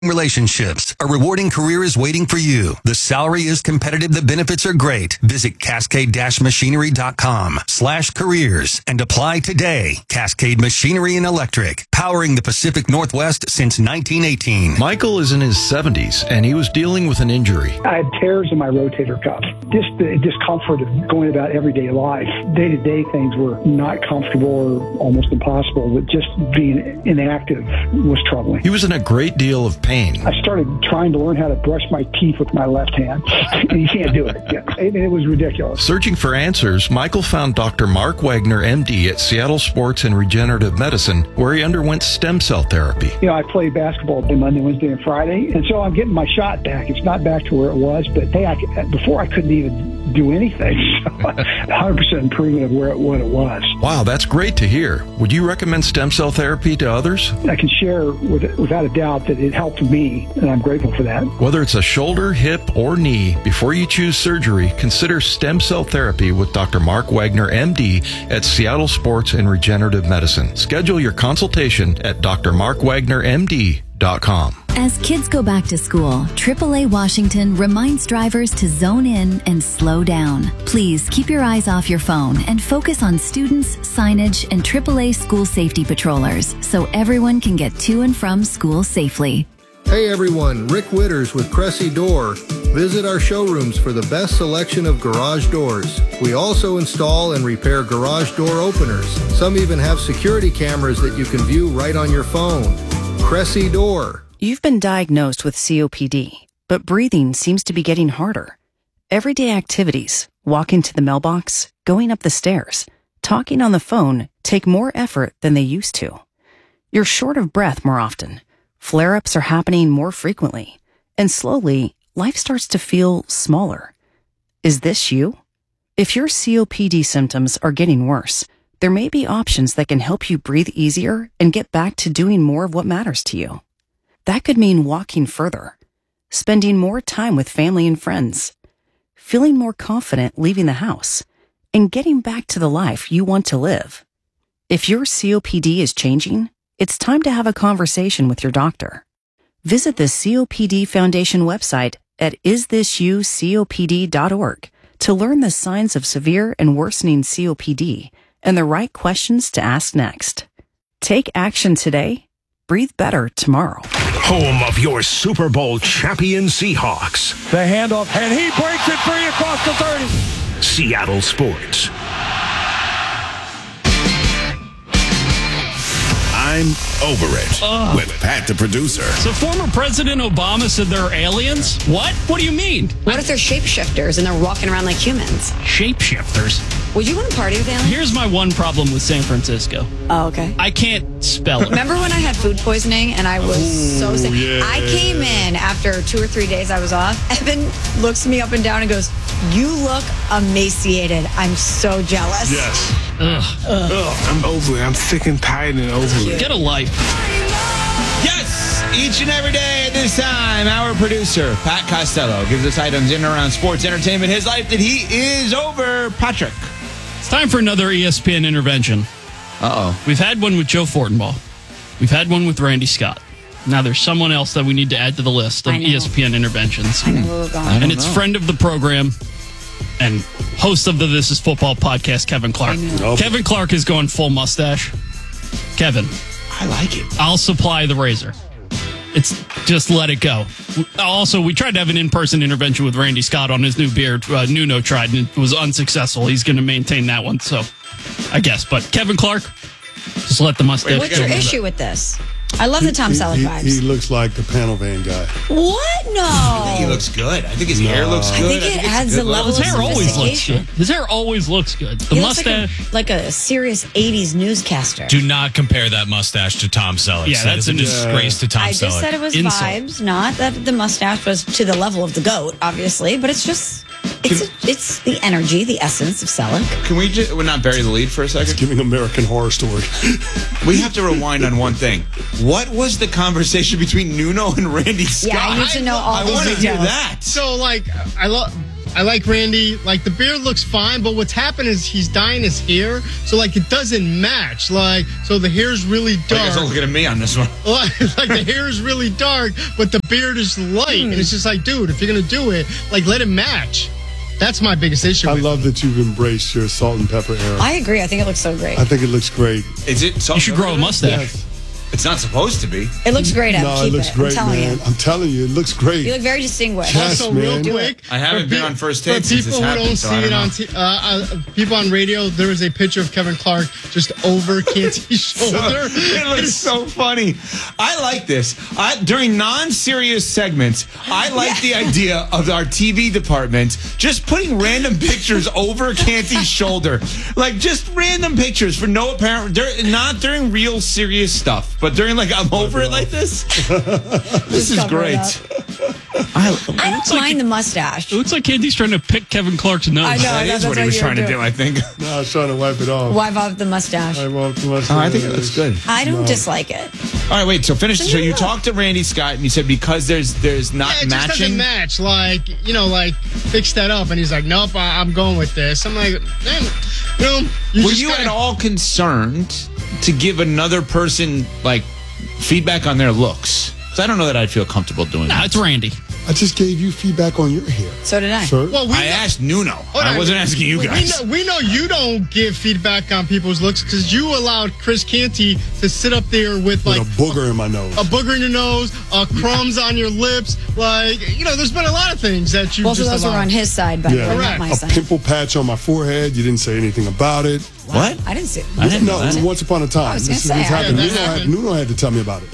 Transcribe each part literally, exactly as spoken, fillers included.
Relationships. A rewarding career is waiting for you. The salary is competitive. The benefits are great. Visit cascade machinery dot com slash careers and apply today. Cascade Machinery and Electric, powering the Pacific Northwest since nineteen eighteen. Michael is in his seventies and he was dealing with an injury. I had tears in my rotator cuff. Just the discomfort of going about everyday life. Day-to-day things were not comfortable or almost impossible, but just being inactive was troubling. He was in a great deal of pain. I started trying to learn how to brush my teeth with my left hand, and you can't do it. I mean, it was ridiculous. Searching for answers, Michael found Doctor Mark Wagner, M D, at Seattle Sports and Regenerative Medicine, where he underwent stem cell therapy. You know, I played basketball Monday, Wednesday, and Friday, and so I'm getting my shot back. It's not back to where it was, but hey, I, before I couldn't even do anything. So one hundred percent improvement of where it, what it was. Wow, that's great to hear. Would you recommend stem cell therapy to others? I can share with, without a doubt that it helped me, and I'm grateful for that. Whether it's a shoulder, hip, or knee, before you choose surgery, consider stem cell therapy with Doctor Mark Wagner, M D, at Seattle Sports and Regenerative Medicine. Schedule your consultation at d r mark wagner m d dot com. As kids go back to school, triple A Washington reminds drivers to zone in and slow down. Please keep your eyes off your phone and focus on students, signage, and triple A school safety patrollers so everyone can get to and from school safely. Hey everyone, Rick Witters with Cressy Door. Visit our showrooms for the best selection of garage doors. We also install and repair garage door openers. Some even have security cameras that you can view right on your phone. Cressy Door. You've been diagnosed with C O P D, but breathing seems to be getting harder. Everyday activities, walking to the mailbox, going up the stairs, talking on the phone take more effort than they used to. You're short of breath more often. Flare-ups are happening more frequently. And slowly, life starts to feel smaller. Is this you? If your C O P D symptoms are getting worse, there may be options that can help you breathe easier and get back to doing more of what matters to you. That could mean walking further, spending more time with family and friends, feeling more confident leaving the house, and getting back to the life you want to live. If your C O P D is changing, it's time to have a conversation with your doctor. Visit the C O P D Foundation website at is this you C O P D dot org to learn the signs of severe and worsening C O P D and the right questions to ask next. Take action today. Breathe better tomorrow. Home of your Super Bowl champion Seahawks. The handoff, and he breaks it free across the thirty. Seattle Sports. I'm over it Ugh. with Pat the producer. So former President Obama said they're aliens? What? What do you mean? What if they're shapeshifters and they're walking around like humans? Shapeshifters? Would you want to party with aliens? Here's my one problem with San Francisco. Oh, okay. I can't spell it. Remember when I had food poisoning and I was Ooh, so sick? Yeah. I came in after two or three days I was off. Evan looks me up and down and goes, "You look emaciated. I'm so jealous." Yes. Ugh. Ugh. Ugh. I'm over it. I'm sick and tired and over it. Get a life. Yes, each and every day at this time, our producer, Pat Costello, gives us items in and around sports, entertainment, his life that he is over. Patrick. It's time for another E S P N intervention. Uh-oh. We've had one with Joe Fortenbaugh. We've had one with Randy Scott. Now there's someone else that we need to add to the list of E S P N interventions. I know. And it's know. friend of the program and host of the This Is Football podcast, Kevin Clark. Kevin Clark is going full mustache. Kevin. I like it. I'll supply the razor. It's just let it go. Also, we tried to have an in-person intervention with Randy Scott on his new beard. Uh, Nuno tried and it was unsuccessful. He's going to maintain that one, so I guess. But Kevin Clark, just let the mustache go. What's your issue with this? I love the Tom Selleck he, vibes. He looks like the panel van guy. What? No. I think he looks good. I think his no. hair looks good. I think it I think adds a level his of hair always looks good. His hair always looks good. The he mustache. Like a, like a serious eighties newscaster. Do not compare that mustache to Tom Selleck. Yeah, that is a disgrace to Tom Selleck. I just said it was Insult. vibes, not that the mustache was to the level of the GOAT, obviously, but it's just... It's a, it's the energy, the essence of Selleck. Can we just we're not bury the lead for a second? It's giving American Horror Story. We have to rewind on one thing. What was the conversation between Nuno and Randy Scott? Yeah, I need to know all I, the I want to details. hear that. So, like, I love I like Randy. Like, the beard looks fine, but what's happened is he's dyeing his hair, so, like, it doesn't match. Like, so the hair's really I dark. guess I'm looking at me on this one. Like, the hair is really dark, but the beard is light. And it's just like, dude, if you're going to do it, like, let it match. That's my biggest issue. I with love that you've embraced your salt and pepper era. I agree. I think it looks so great. I think it looks great. Is it? You should grow a mustache. Yes. It's not supposed to be. It looks great. Em. No, Keep it looks it. great, I'm telling man. you. I'm telling you, it looks great. You look very distinguished. Yes, Also, man. real quick, I haven't for been pe- on first for date since this people who happened, don't so see I it don't on know. t- uh, uh, people on radio, there is a picture of Kevin Clark just over Canty's shoulder. It looks so funny. I like this. I, during non-serious segments, I like the idea of our T V department just putting random pictures over Canty's shoulder. Like, just random pictures for no apparent... dur- Not during real serious stuff, but during, like, I'm over it like this. This is cover it great. up. I, I don't mind the mustache. It looks like Candy's trying to pick Kevin Clark's nose. I know. that that's is what he what was you trying were to do, doing. I think. No, I was trying to wipe it off. Wipe off the mustache. I wiped the mustache. Oh, I think it looks good. I don't No. dislike it. All right, wait. So finish. So you talked to Randy Scott, and you said because there's there's not Yeah, it just matching. doesn't match. Like, you know, like, fix that up. And he's like, nope, I- I'm going with this. I'm like, man, you know, you Were just you gotta- at all concerned to give another person like feedback on their looks? Because I don't know that I'd feel comfortable doing Nah, that. it's Randy. I just gave you feedback on your hair. So did I. Sir? Well, we I know- asked Nuno. Hold I on. wasn't asking you We- guys. We know, we know you don't give feedback on people's looks because you allowed Chris Canty to sit up there with, With like, a booger in my nose. a booger in your nose, uh, crumbs on your lips. Like, you know, there's been a lot of things that you Both of just those allowed. were on his side, by the Yeah. way, not Correct. my A side. pimple patch on my forehead. You didn't say anything about it. What? I didn't see. I didn't No, know that. once upon a time. I was this gonna this say, happened. yeah, Nuno, that had, happened. Nuno had to tell me about it.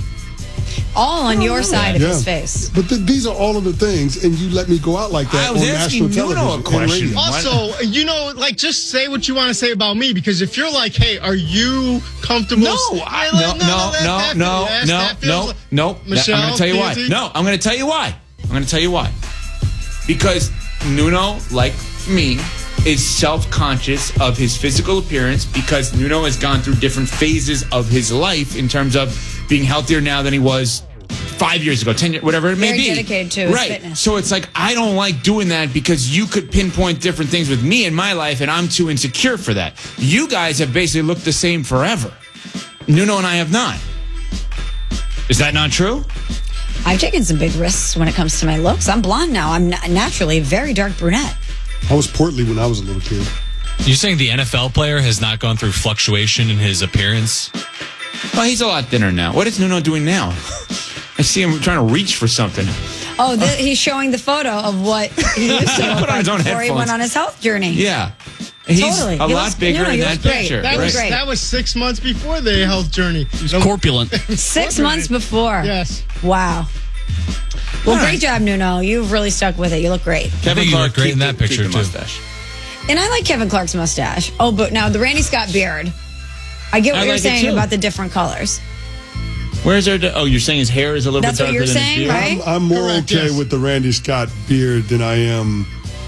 All on your side of Yeah. his face. But th- these are all of the things, and you let me go out like that I was on asking national Nuno a television. and question. radio. Also, you know, like, just say what you want to say about me because if you're like, hey, are you comfortable? No, Hey, I, let- no, let no, that no, happen. no, Yes, no, that feels no, like- no. That- I'm Michelle, going to tell you why. Canty? No, I'm going to tell you why. I'm going to tell you why. Because Nuno, like me, is self-conscious of his physical appearance because Nuno has gone through different phases of his life in terms of being healthier now than he was five years ago, ten years, whatever it may Very be. dedicated to his right. fitness. So it's like, I don't like doing that because you could pinpoint different things with me in my life and I'm too insecure for that. You guys have basically looked the same forever. Nuno and I have not. Is that not true? I've taken some big risks when it comes to my looks. I'm blonde now. I'm na- naturally a very dark brunette. I was portly when I was a little kid. You're saying the N F L player has not gone through fluctuation in his appearance? Well, he's a lot thinner now. What is Nuno doing now? I see him trying to reach for something. Oh, the, he's showing the photo of what he used to look Put on like his own before he headphones. went on his health journey. Yeah. He's Totally. a He lot looks- bigger no, in he that looks great. picture. That Right. was Great. that was six months before the health journey. He's corpulent. Six months before. Yes. Wow. Well, All great right. job, Nuno. You've really stuck with it. You look great. Kevin think you Clark look great keep in the- that picture, keep the too. mustache. And I like Kevin Clark's mustache. Oh, but now the Randy Scott beard. I get what I you're like it saying too. about the different colors. Where's there? Oh, you're saying his hair is a little That's bit what darker you're than saying, his beard? right? I'm, I'm more Correct, okay yes. with the Randy Scott beard than I am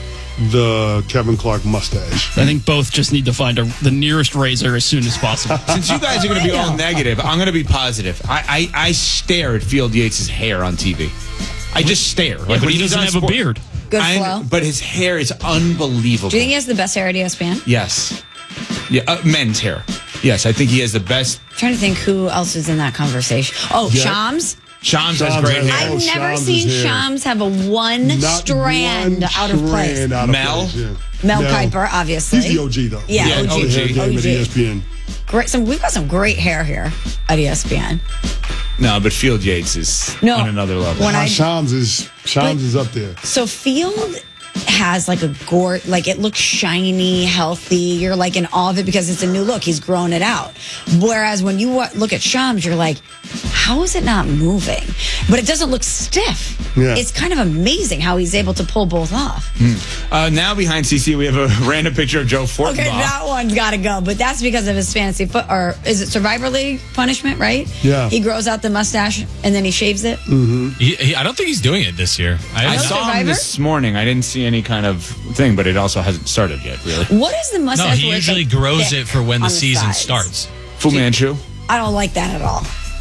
the Kevin Clark mustache. I think both just need to find a, the nearest razor as soon as possible. Since you guys are going to be all negative, I'm going to be positive. I, I I stare at Field Yates' hair on T V. I just stare. Yeah, but when he he's doesn't on have a sport- beard. Good I- flow. But his hair is unbelievable. Do you think he has the best hair at E S P N? Yes. Yeah, uh, men's hair. Yes, I think he has the best. I'm trying to think who else is in that conversation. Oh, Yeah. Shams. Shams has Shams great has- hair. Oh, I've never Shams' seen hair. Shams have a one Not strand one out of place. strand out of Mel? place, yeah. Mel Kiper, obviously. He's the O G, though. Yeah, Yeah, O G. O G. Hair game at O G. E S P N. Great. Some, we've got some great hair here at E S P N. No, but Field Yates is No. on another level. When Ah, I- Shams is Shams But- is up there. So Field has like a gore, like it looks shiny, healthy. You're like in awe of it because it's a new look. He's grown it out. Whereas when you wa- look at Shams, you're like, how is it not moving? But it doesn't look stiff. Yeah. It's kind of amazing how he's able to pull both off. Uh, now behind C C, we have a random picture of Joe Fortenbaugh. Okay, that one's got to go. But that's because of his fantasy foot, or is it Survivor League punishment, right? Yeah. He grows out the mustache and then he shaves it. Mm-hmm. He, he, I don't think he's doing it this year. I, I No saw him Survivor? this morning. I didn't see any kind of thing, but it also hasn't started yet, really. What is the no, mustache? he where it's, usually like, grows thick it for when the on season sides? starts. Fu Manchu. I don't like that at all.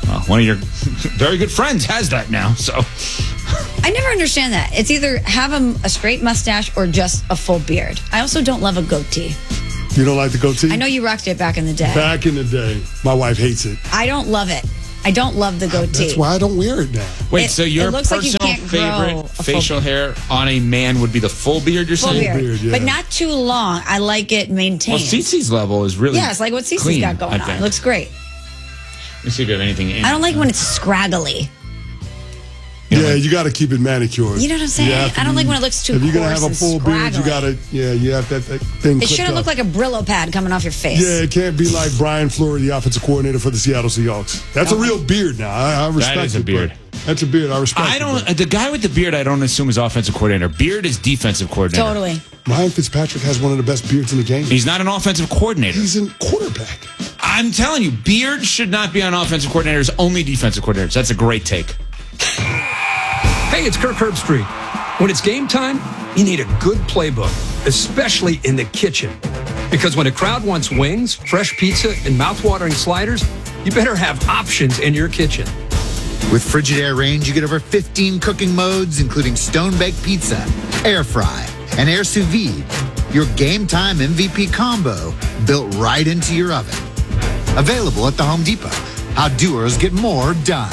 Well, one of your very good friends has that now, so. I never understand that. It's either have a, a straight mustache or just a full beard. I also don't love a goatee. You don't like the goatee? I know you rocked it back in the day. Back in the day. My wife hates it. I don't love it. I don't love the goatee. That's why I don't wear it now. Wait, It- so your it looks like personal you can't grow favorite a full facial hair on a man would be the full beard, you're Full saying? beard. beard, yeah. But not too long. I like it maintained. Well, Cece's level is really Yeah, it's like what Cece's clean, got going I on. think. It looks great. Let me see if you have anything in. I don't like when it's scraggly. Yeah, you got to keep it manicured. You know what I'm saying? You have to I don't be- like when it looks too If you're gonna coarse have a and full beard, you scraggly. got to, yeah, you have that, that thing It clipped shouldn't look up. like a Brillo pad coming off your face. Yeah, it can't be like Brian Fleury, the offensive coordinator for the Seattle Seahawks. That's a real beard now. I, I respect That is a it, but beard. That's a beard. I respect I it, don't. but The guy with the beard, I don't assume is offensive coordinator. Beard is defensive coordinator. Totally. Ryan Fitzpatrick has one of the best beards in the game. He's not an offensive coordinator. He's a quarterback. I'm telling you, beard should not be on offensive coordinators. Only defensive coordinators. That's a great take. Hey, it's Kirk Herbstreit. When it's game time, you need a good playbook, especially in the kitchen. Because when a crowd wants wings, fresh pizza, and mouthwatering sliders, you better have options in your kitchen. With Frigidaire Range, you get over fifteen cooking modes, including stone-baked pizza, air fry, and air sous vide. Your game time M V P combo built right into your oven. Available at the Home Depot. How doers get more done.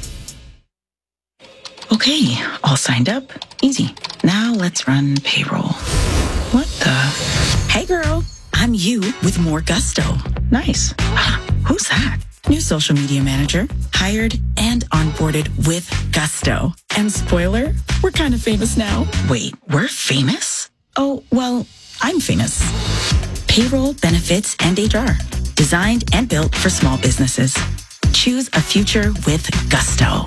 Okay, all signed up. Easy. Now let's run payroll. What the? Hey girl, I'm you with more gusto. Nice. Who's that? New social media manager, hired and onboarded with gusto. And spoiler, we're kind of famous now. Wait, we're famous? Oh, well, I'm famous. Payroll, benefits, and H R. Designed and built for small businesses. Choose a future with gusto.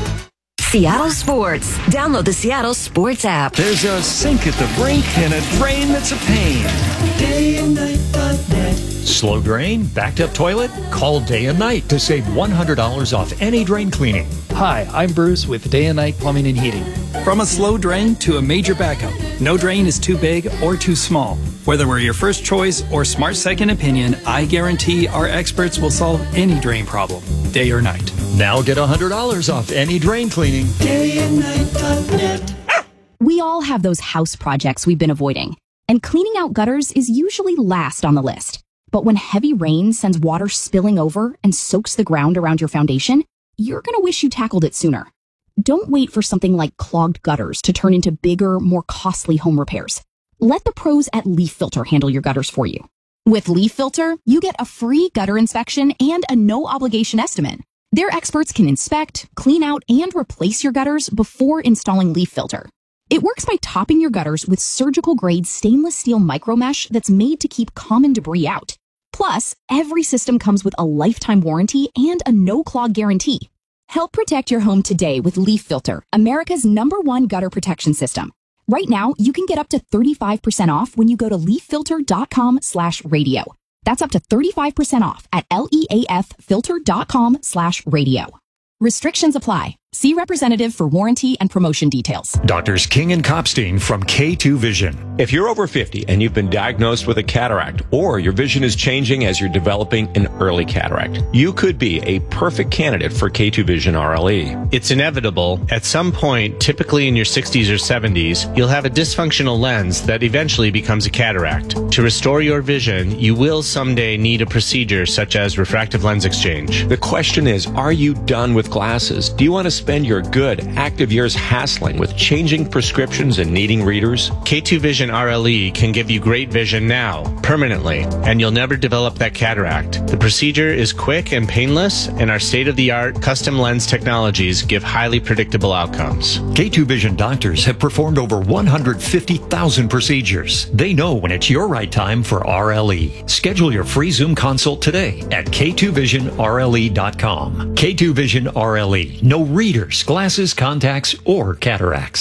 Seattle Sports. Download the Seattle Sports app. There's a sink at the brink and a drain that's a pain. Day and night dot net. Slow drain? Backed up toilet? Call Day and Night to save one hundred dollars off any drain cleaning. Hi, I'm Bruce with Day and Night Plumbing and Heating. From a slow drain to a major backup, no drain is too big or too small. Whether we're your first choice or smart second opinion, I guarantee our experts will solve any drain problem, day or night. Now get one hundred dollars off any drain cleaning. Day and night dot net. We all have those house projects we've been avoiding, and cleaning out gutters is usually last on the list. But when heavy rain sends water spilling over and soaks the ground around your foundation, you're going to wish you tackled it sooner. Don't wait for something like clogged gutters to turn into bigger, more costly home repairs. Let the pros at Leaf Filter handle your gutters for you. With Leaf Filter, you get a free gutter inspection and a no-obligation estimate. Their experts can inspect, clean out, and replace your gutters before installing Leaf Filter. It works by topping your gutters with surgical-grade stainless steel micromesh that's made to keep common debris out. Plus, every system comes with a lifetime warranty and a no-clog guarantee. Help protect your home today with Leaf Filter, America's number one gutter protection system. Right now, you can get up to thirty-five percent off when you go to leaffilter.com slash radio. That's up to thirty-five percent off at leaffilter.com slash radio. Restrictions apply. See representative for warranty and promotion details. Doctors King and Kopstein from K two Vision. If you're over fifty and you've been diagnosed with a cataract, or your vision is changing as you're developing an early cataract, you could be a perfect candidate for K two Vision R L E. It's inevitable. At some point, typically in your sixties or seventies, you'll have a dysfunctional lens that eventually becomes a cataract. To restore your vision, you will someday need a procedure such as refractive lens exchange. The question is, are you done with glasses? Do you want to spend your good, active years hassling with changing prescriptions and needing readers? K two Vision R L E can give you great vision now, permanently, and you'll never develop that cataract. The procedure is quick and painless, and our state-of-the-art custom lens technologies give highly predictable outcomes. K two Vision doctors have performed over one hundred fifty thousand procedures. They know when it's your right time for R L E. Schedule your free Zoom consult today at K two vision R L E dot com. K two Vision R L E. No readers, glasses, contacts, or cataracts.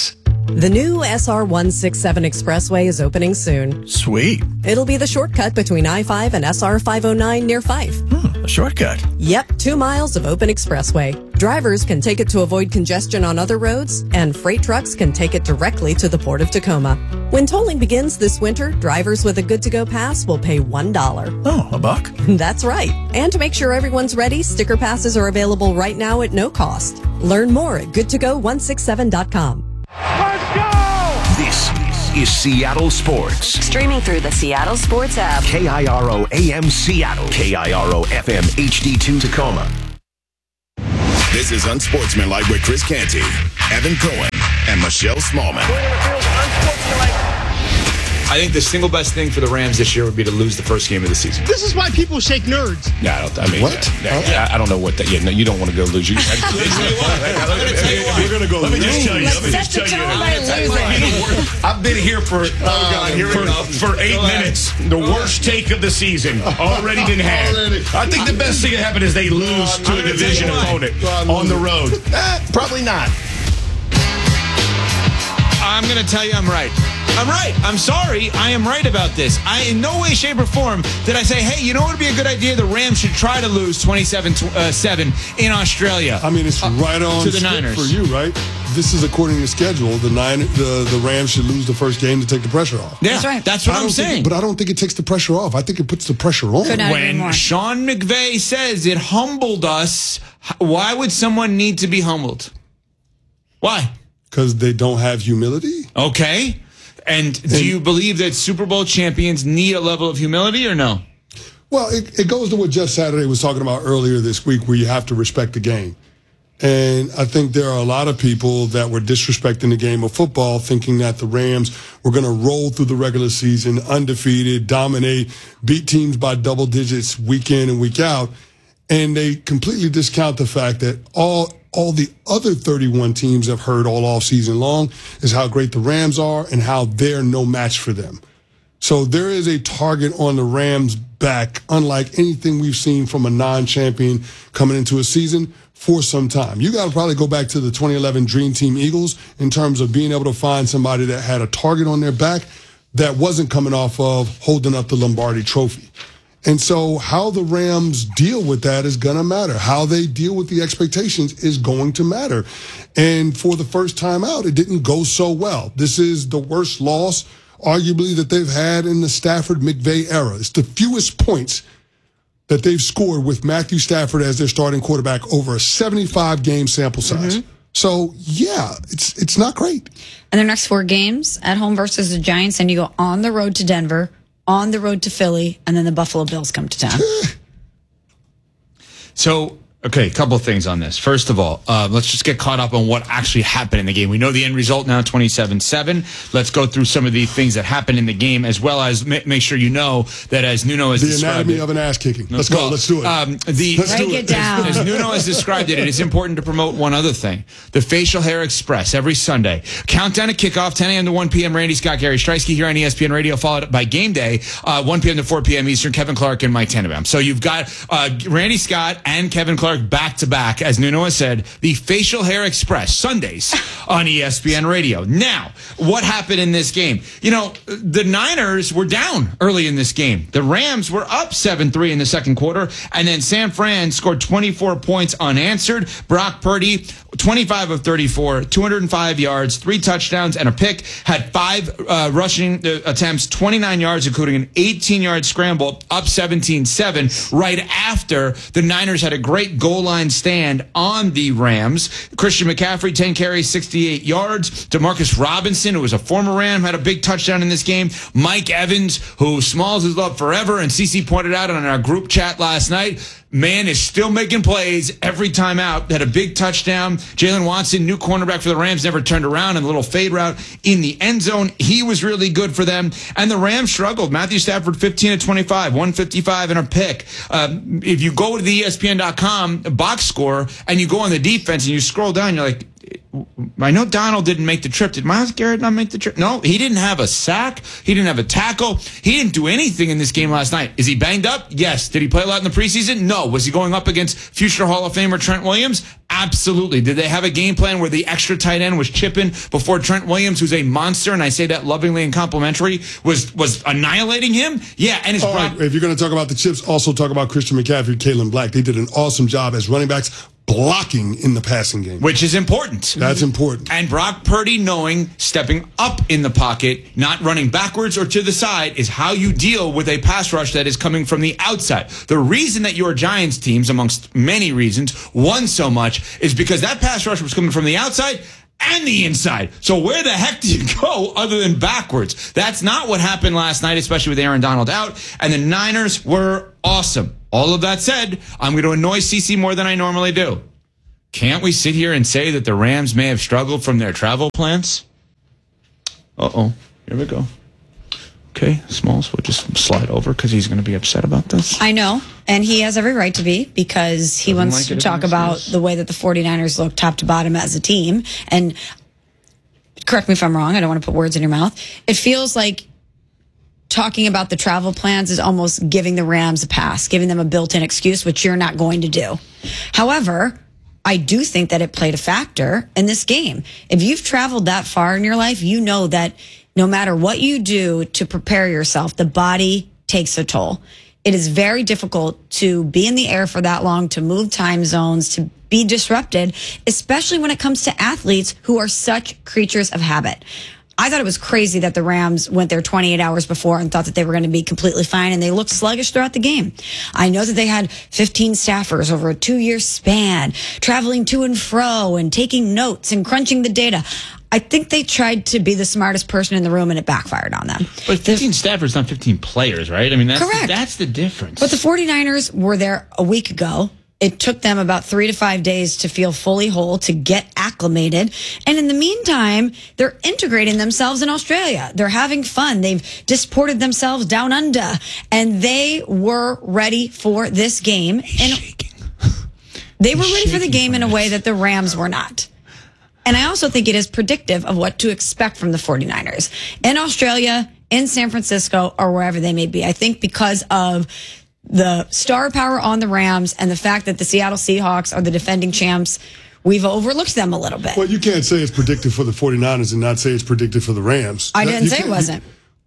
The new S R one sixty-seven Expressway is opening soon. Sweet. It'll be the shortcut between I five and S R five oh nine near Fife. Hmm, a shortcut. Yep, two miles of open expressway. Drivers can take it to avoid congestion on other roads, and freight trucks can take it directly to the Port of Tacoma. When tolling begins this winter, drivers with a good-to-go pass will pay one dollar. Oh, a buck? That's right. And to make sure everyone's ready, sticker passes are available right now at no cost. Learn more at good to go one sixty-seven dot com. This is Seattle Sports. Streaming through the Seattle Sports app. K I R O A M Seattle. K I R O F M H D two Tacoma. This is Unsportsmanlike with Chris Canty, Evan Cohen, and Michelle Smallman. I think the single best thing for the Rams this year would be to lose the first game of the season. This is why people shake nerds. Yeah, I, don't, I mean, What? uh, yeah, I don't know what that. Yeah, no, you don't want to go lose. You, I, We're going to go Let me just tell you. Let's Let me set just the tell you. tone by losing. I've been here for uh, here we for, go. for eight Go ahead. minutes. The worst take of the season already been had. Already. I think the best thing that happened is they lose to a division opponent on the road. Eh, probably not. I'm going to tell you I'm right. I'm right. I'm sorry. I am right about this. I, in no way, shape, or form did I say, hey, you know what would be a good idea? The Rams should try to lose twenty-seven seven in Australia. I mean, it's uh, right on to the script Niners. for you, right? This is according to schedule. The nine, the, the Rams should lose the first game to take the pressure off. Yeah, that's right. That's what I I'm don't think saying. it- but I don't think it takes the pressure off. I think it puts the pressure on. When Sean McVay says it humbled us, h- why would someone need to be humbled? Why? Because they don't have humility. Okay. And do you believe that Super Bowl champions need a level of humility or no? Well, it, it goes to what Jeff Saturday was talking about earlier this week, where you have to respect the game. And I think there are a lot of people that were disrespecting the game of football, thinking that the Rams were going to roll through the regular season undefeated, dominate, beat teams by double digits week in and week out. And they completely discount the fact that all all the other thirty-one teams have heard all off season long is how great the Rams are and how they're no match for them. So there is a target on the Rams' back, unlike anything we've seen from a non-champion coming into a season for some time. You got to probably go back to the twenty eleven Dream Team Eagles in terms of being able to find somebody that had a target on their back that wasn't coming off of holding up the Lombardi Trophy. And so how the Rams deal with that is going to matter. How they deal with the expectations is going to matter. And for the first time out, it didn't go so well. This is the worst loss, arguably, that they've had in the Stafford-McVay era. It's the fewest points that they've scored with Matthew Stafford as their starting quarterback over a seventy-five game sample size. Mm-hmm. So, yeah, it's it's not great. And their next four games, at home versus the Giants, and you go on the road to Denver, on the road to Philly, and then the Buffalo Bills come to town. So, okay, a couple of things on this. First of all, uh, let's just get caught up on what actually happened in the game. We know the end result now, twenty-seven seven. Let's go through some of the things that happened in the game, as well as ma- make sure you know that as Nuno has the described anatomy it, of an ass kicking. Let's go. Well, Let's do it. Um, the, Let's Break do it it. down. As Nuno has described it, it is important to promote one other thing. The Facial Hair Express every Sunday. Countdown to kickoff, ten a.m. to one p.m. Randy Scott, Gary Streisky here on E S P N Radio, followed up by Game Day, uh, one p.m. to four p.m. Eastern, Kevin Clark and Mike Tannenbaum. So you've got uh, Randy Scott and Kevin Clark back to back, as Nuno has said, the Facial Hair Express, Sundays on E S P N Radio. Now, what happened in this game? You know, the Niners were down early in this game. The Rams were up seven three in the second quarter, and then San Fran scored twenty-four points unanswered. Brock Purdy, twenty-five of thirty-four, two hundred five yards, three touchdowns, and a pick. Had five uh, rushing uh, attempts, twenty-nine yards, including an eighteen-yard scramble, up seventeen seven, right after the Niners had a great goal line stand on the Rams. Christian McCaffrey, ten carries, sixty-eight yards. Demarcus Robinson, who was a former Ram, had a big touchdown in this game. Mike Evans, who Smalls has loved forever, and Cece pointed out on our group chat last night, man is still making plays every time out. Had a big touchdown. Jalen Watson, new cornerback for the Rams, never turned around, and a little fade route in the end zone. He was really good for them. And the Rams struggled. Matthew Stafford, fifteen of twenty-five, one fifty-five and a pick. Um, if you go to the E S P N dot com box score and you go on the defense and you scroll down, you're like, I know Donald didn't make the trip. Did Myles Garrett not make the trip? No, he didn't have a sack. He didn't have a tackle. He didn't do anything in this game last night. Is he banged up? Yes. Did he play a lot in the preseason? No. Was he going up against future Hall of Famer Trent Williams? Absolutely. Did they have a game plan where the extra tight end was chipping before Trent Williams, who's a monster, and I say that lovingly and complimentary, was was annihilating him? Yeah, and his All right, if you're going to talk about the chips, also talk about Christian McCaffrey, Kalen Black. They did an awesome job as running backs blocking in the passing game. Which is important. That's important. And Brock Purdy knowing stepping up in the pocket, not running backwards or to the side, is how you deal with a pass rush that is coming from the outside. The reason that your Giants teams, amongst many reasons, won so much is because that pass rush was coming from the outside and the inside. So where the heck do you go other than backwards? That's not what happened last night, especially with Aaron Donald out. And the Niners were awesome. All of that said, I'm going to annoy CeCe more than I normally do. Can't we sit here and say that the Rams may have struggled from their travel plans? Uh-oh. Here we go. Okay, Smalls, we'll just slide over because he's going to be upset about this. I know, and he has every right to be because he Doesn't wants like to it talk if about it's- the way that the 49ers look top to bottom as a team. And correct me if I'm wrong, I don't want to put words in your mouth. It feels like talking about the travel plans is almost giving the Rams a pass, giving them a built-in excuse, which you're not going to do. However, I do think that it played a factor in this game. If you've traveled that far in your life, you know that no matter what you do to prepare yourself, the body takes a toll. It is very difficult to be in the air for that long, to move time zones, to be disrupted, especially when it comes to athletes who are such creatures of habit. I thought it was crazy that the Rams went there twenty-eight hours before and thought that they were going to be completely fine, and they looked sluggish throughout the game. I know that they had fifteen staffers over a two-year span, traveling to and fro and taking notes and crunching the data. I think they tried to be the smartest person in the room, and it backfired on them. But fifteen staffers, not fifteen players, right? I mean, that's Correct. that's the difference. But the 49ers were there a week ago. It took them about three to five days to feel fully whole, to get acclimated. And in the meantime, they're integrating themselves in Australia. They're having fun. They've disported themselves down under. And they were ready for this game. And they were ready for the game in a way that the Rams were not. And I also think it is predictive of what to expect from the 49ers in Australia, in San Francisco, or wherever they may be. I think because of the star power on the Rams and the fact that the Seattle Seahawks are the defending champs, we've overlooked them a little bit. Well, you can't say it's predictive for the 49ers and not say it's predictive for the Rams. I didn't You say it can't- wasn't.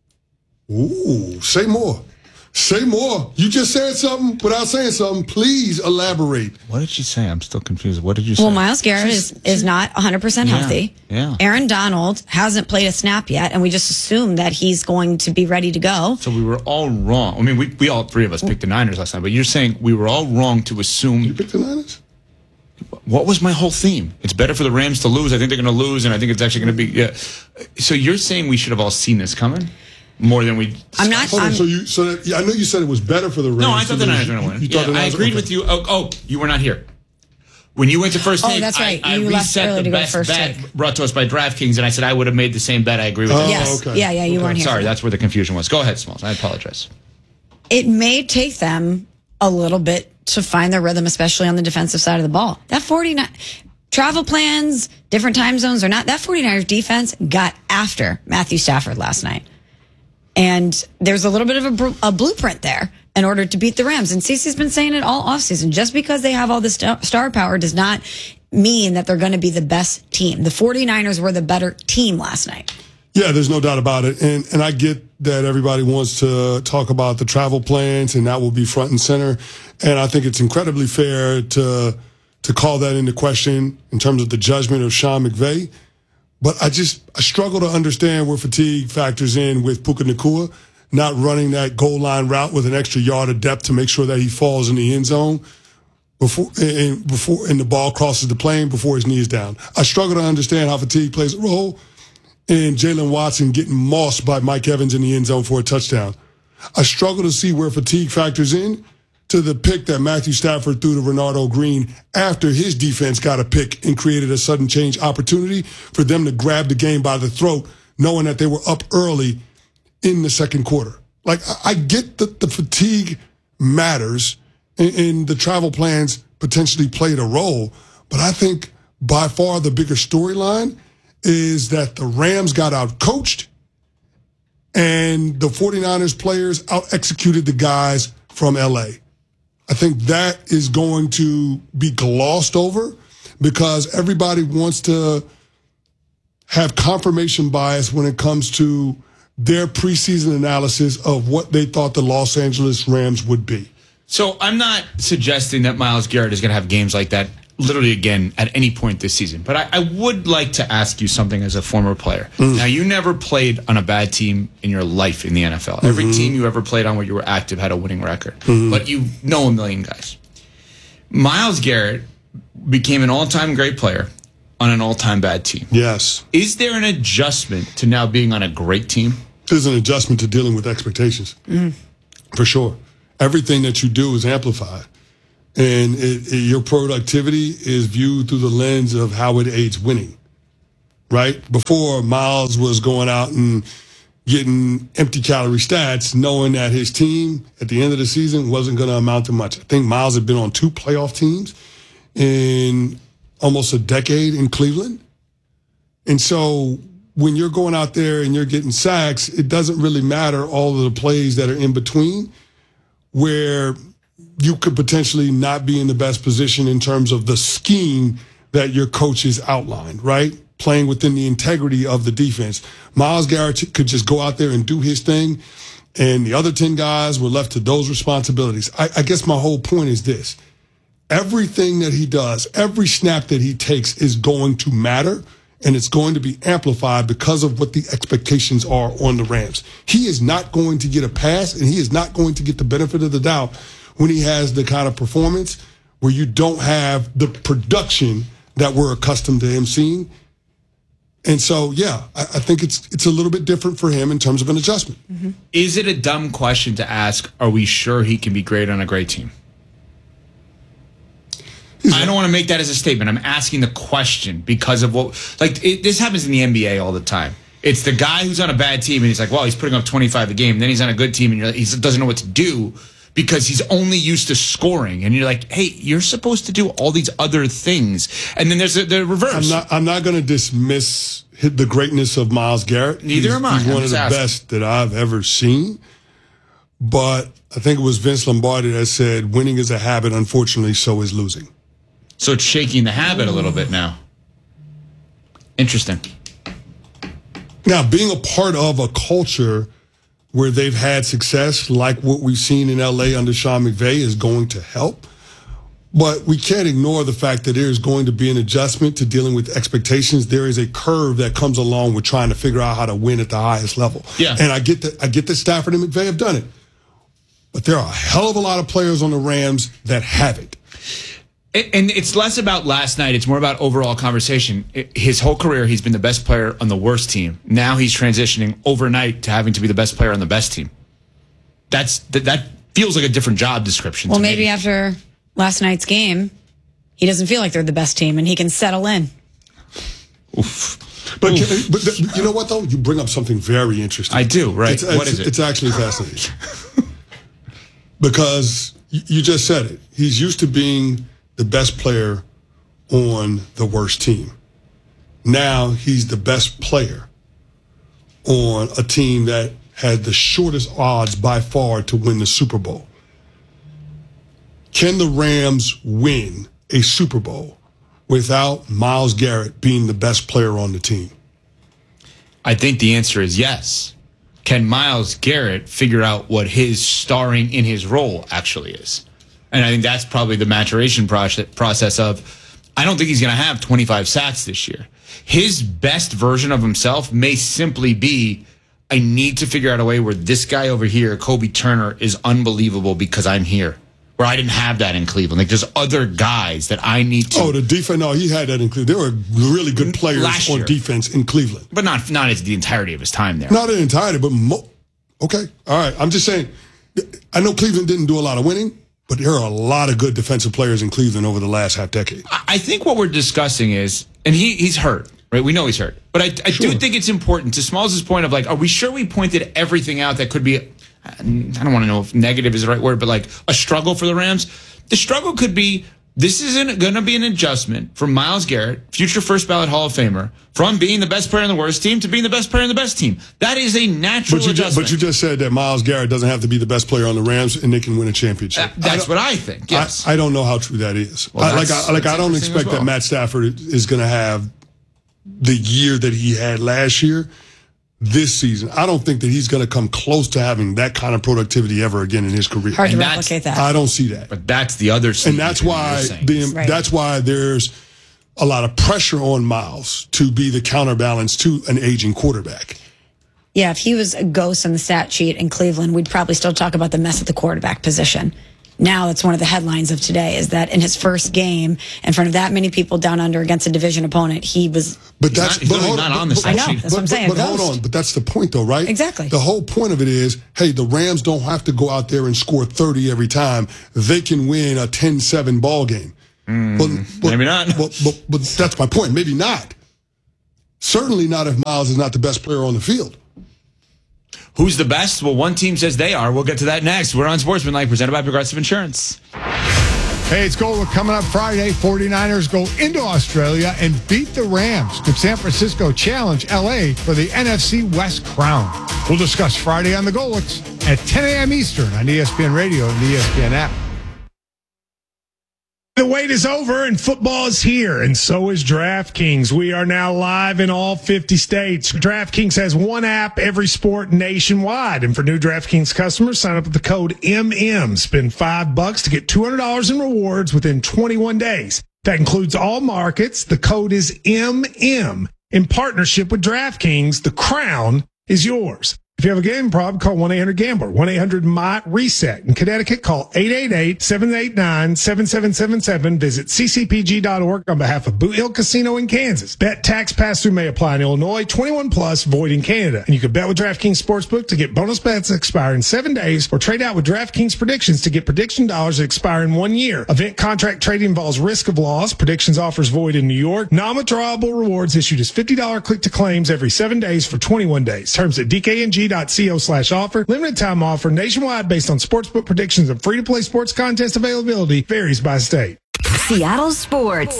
Ooh, say more. Say more. You just said something without saying something. Please elaborate. What did she say? I'm still confused. What did you say? Well, Miles Garrett is, is not one hundred percent Yeah, healthy. yeah. Aaron Donald hasn't played a snap yet, and we just assume that he's going to be ready to go. So we were all wrong. I mean, we, we all three of us picked the Niners last night, but you're saying we were all wrong to assume. You picked the Niners? What was my whole theme? It's better for the Rams to lose. I think they're going to lose, and I think it's actually going to be. Yeah. So you're saying we should have all seen this coming more than we. I'm not. Hold on, I'm, so you, so that, yeah, I know you said it was better for the Rams. No, I thought to the lose. Niners were going to win. You Yeah, thought the I Niners- agreed okay. with you. Oh, oh, you were not here. When you went to first Oh, take, that's right. I, I You left reset early the to go to best first bet take. brought to us by DraftKings, and I said I would have made the same bet. I agree with Oh, that. Yes. okay. Yeah, yeah, you weren't here Sorry, for that. that's where the confusion was. Go ahead, Smalls. I apologize. it may take them a little bit to find their rhythm, especially on the defensive side of the ball. That 49 travel plans, different time zones or not, that 49ers defense got after Matthew Stafford last night. And there's a little bit of a, br- a blueprint there in order to beat the Rams. And Cece's been saying it all offseason. Just because they have all this st- star power does not mean that they're going to be the best team. The 49ers were the better team last night. Yeah, there's no doubt about it. And and I get that everybody wants to talk about the travel plans, and that will be front and center. And I think it's incredibly fair to to call that into question in terms of the judgment of Sean McVay. But I just I struggle to understand where fatigue factors in with Puka Nacua not running that goal line route with an extra yard of depth to make sure that he falls in the end zone before and before and the ball crosses the plane before his knee is down. I struggle to understand how fatigue plays a role in Jalen Watson getting mossed by Mike Evans in the end zone for a touchdown. I struggle to see where fatigue factors in to the pick that Matthew Stafford threw to Renardo Green after his defense got a pick and created a sudden change opportunity for them to grab the game by the throat, knowing that they were up early in the second quarter. Like, I I get that the fatigue matters and, and the travel plans potentially played a role, but I think by far the bigger storyline is that the Rams got out-coached and the 49ers players out-executed the guys from L A. I think that is going to be glossed over because everybody wants to have confirmation bias when it comes to their preseason analysis of what they thought the Los Angeles Rams would be. So I'm not suggesting that Myles Garrett is going to have games like that literally again at any point this season. But I, I would like to ask you something as a former player. Mm. Now, you never played on a bad team in your life in the N F L. Mm-hmm. Every team you ever played on where you were active had a winning record. Mm-hmm. But you know a million guys. Myles Garrett became an all-time great player on an all-time bad team. Yes. Is there an adjustment to now being on a great team? There's an adjustment to dealing with expectations. Mm. For sure. Everything that you do is amplified. And it, it, your productivity is viewed through the lens of how it aids winning, right? Before, Myles was going out and getting empty calorie stats, knowing that his team at the end of the season wasn't going to amount to much. I think Myles had been on two playoff teams in almost a decade in Cleveland. And so when you're going out there and you're getting sacks, it doesn't really matter all of the plays that are in between where you could potentially not be in the best position in terms of the scheme that your coaches outlined, right? Playing within the integrity of the defense. Myles Garrett could just go out there and do his thing, and the other ten guys were left to those responsibilities. I, I guess my whole point is this. Everything that he does, every snap that he takes is going to matter, and it's going to be amplified because of what the expectations are on the Rams. He is not going to get a pass, and he is not going to get the benefit of the doubt when he has the kind of performance where you don't have the production that we're accustomed to him seeing. And so, yeah, I, I think it's it's a little bit different for him in terms of an adjustment. Mm-hmm. Is it a dumb question to ask, are we sure he can be great on a great team? I don't want to make that as a statement. I'm asking the question because of what, like, it, this happens in the N B A all the time. It's the guy who's on a bad team and he's like, well, he's putting up twenty-five a game. Then he's on a good team and you're like, he doesn't know what to do because he's only used to scoring. And you're like, hey, you're supposed to do all these other things. And then there's a, the reverse. I'm not, I'm not going to dismiss the greatness of Myles Garrett. Neither he's, am I. He's I'm one of the asking. best that I've ever seen. But I think it was Vince Lombardi that said, winning is a habit. Unfortunately, so is losing. So it's shaking the habit a little bit now. Interesting. Now, being a part of a culture where they've had success, like what we've seen in L A under Sean McVay, is going to help. But we can't ignore the fact that there is going to be an adjustment to dealing with expectations. There is a curve that comes along with trying to figure out how to win at the highest level. Yeah. And I get that I get that Stafford and McVay have done it. But there are a hell of a lot of players on the Rams that haven't. And it's less about last night. It's more about overall conversation. His whole career, he's been the best player on the worst team. Now he's transitioning overnight to having to be the best player on the best team. That's that, that feels like a different job description. Well, to maybe me. after last night's game, he doesn't feel like they're the best team and he can settle in. Oof. But, Oof. but the, you know what, though? You bring up something very interesting. I do, right? It's, what it's, is it? It's actually fascinating. Because you just said it. He's used to being the best player on the worst team. Now he's the best player on a team that had the shortest odds by far to win the Super Bowl. Can the Rams win a Super Bowl without Myles Garrett being the best player on the team? I think the answer is yes. Can Myles Garrett figure out what his starring in his role actually is? And I think that's probably the maturation process of, I don't think he's going to have twenty-five sacks this year. His best version of himself may simply be, I need to figure out a way where this guy over here, Kobe Turner, is unbelievable because I'm here. Where I didn't have that in Cleveland. Like, there's other guys that I need to... Oh, the defense, no, he had that in Cleveland. There were really good players Last on year. defense in Cleveland. But not, not as the entirety of his time there. Not the entirety, but... Mo- okay, all right. I'm just saying, I know Cleveland didn't do a lot of winning, but there are a lot of good defensive players in Cleveland over the last half decade. I think what we're discussing is, and he he's hurt, right? We know he's hurt. But I, I Sure. do think it's important, to Smalls' point of like, are we sure we pointed everything out that could be, I don't want to know if negative is the right word, but like a struggle for the Rams? The struggle could be This isn't going to be an adjustment from Myles Garrett, future first ballot Hall of Famer, from being the best player on the worst team to being the best player on the best team. That is a natural but you adjustment. Just, but you just said that Myles Garrett doesn't have to be the best player on the Rams and they can win a championship. Uh, that's I what I think, yes. I, I don't know how true that is. Well, I, like I, like I don't expect well. that Matt Stafford is going to have the year that he had last year. This season, I don't think that he's going to come close to having that kind of productivity ever again in his career. Hard to replicate that. I don't see that. But that's the other side. And that's why the, Right. that's why there's a lot of pressure on Myles to be the counterbalance to an aging quarterback. Yeah, if he was a ghost on the stat sheet in Cleveland, we'd probably still talk about the mess at the quarterback position. Now that's one of the headlines of today, is that in his first game, in front of that many people down under against a division opponent, he was. But that's he's not, he's but, really not on the but, I know, stat sheet. that's what I'm but, saying. But, but hold Ghost. on, but that's the point, though, right? Exactly. The whole point of it is, hey, the Rams don't have to go out there and score thirty every time. They can win a ten seven ball game. Mm, but, but, maybe not. But, but, but that's my point. Maybe not. Certainly not if Myles is not the best player on the field. Who's the best? Well, one team says they are. We'll get to that next. We're on Sportsmanlike, presented by Progressive Insurance. Hey, it's Gola coming up Friday. forty-niners go into Australia and beat the Rams. Could San Francisco challenge L A for the N F C West crown? We'll discuss Friday on the Golics at ten a.m. Eastern on E S P N Radio and the E S P N app. The wait is over and football is here, and so is DraftKings. We are now live in all fifty states. DraftKings has one app, every sport nationwide. And for new DraftKings customers, sign up with the code M M. Spend five bucks to get two hundred dollars in rewards within twenty-one days. That includes all markets. The code is M M. In partnership with DraftKings, the crown is yours. If you have a gambling problem, call one eight hundred gambler, one eight hundred M I reset. In Connecticut, call eight eight eight, seven eight nine, seven seven seven seven. Visit c c p g dot org on behalf of Boot Hill Casino in Kansas. Bet tax pass-through may apply in Illinois, twenty-one plus, void in Canada. And you can bet with DraftKings Sportsbook to get bonus bets that expire in seven days, or trade out with DraftKings Predictions to get prediction dollars that expire in one year. Event contract trading involves risk of loss. Predictions offers void in New York. Non-withdrawable rewards issued as fifty dollars click to claims every seven days for twenty-one days. Terms at d k n g dot co slash offer. Limited time offer nationwide based on sportsbook predictions and free to play sports contest availability varies by state. Seattle Sports.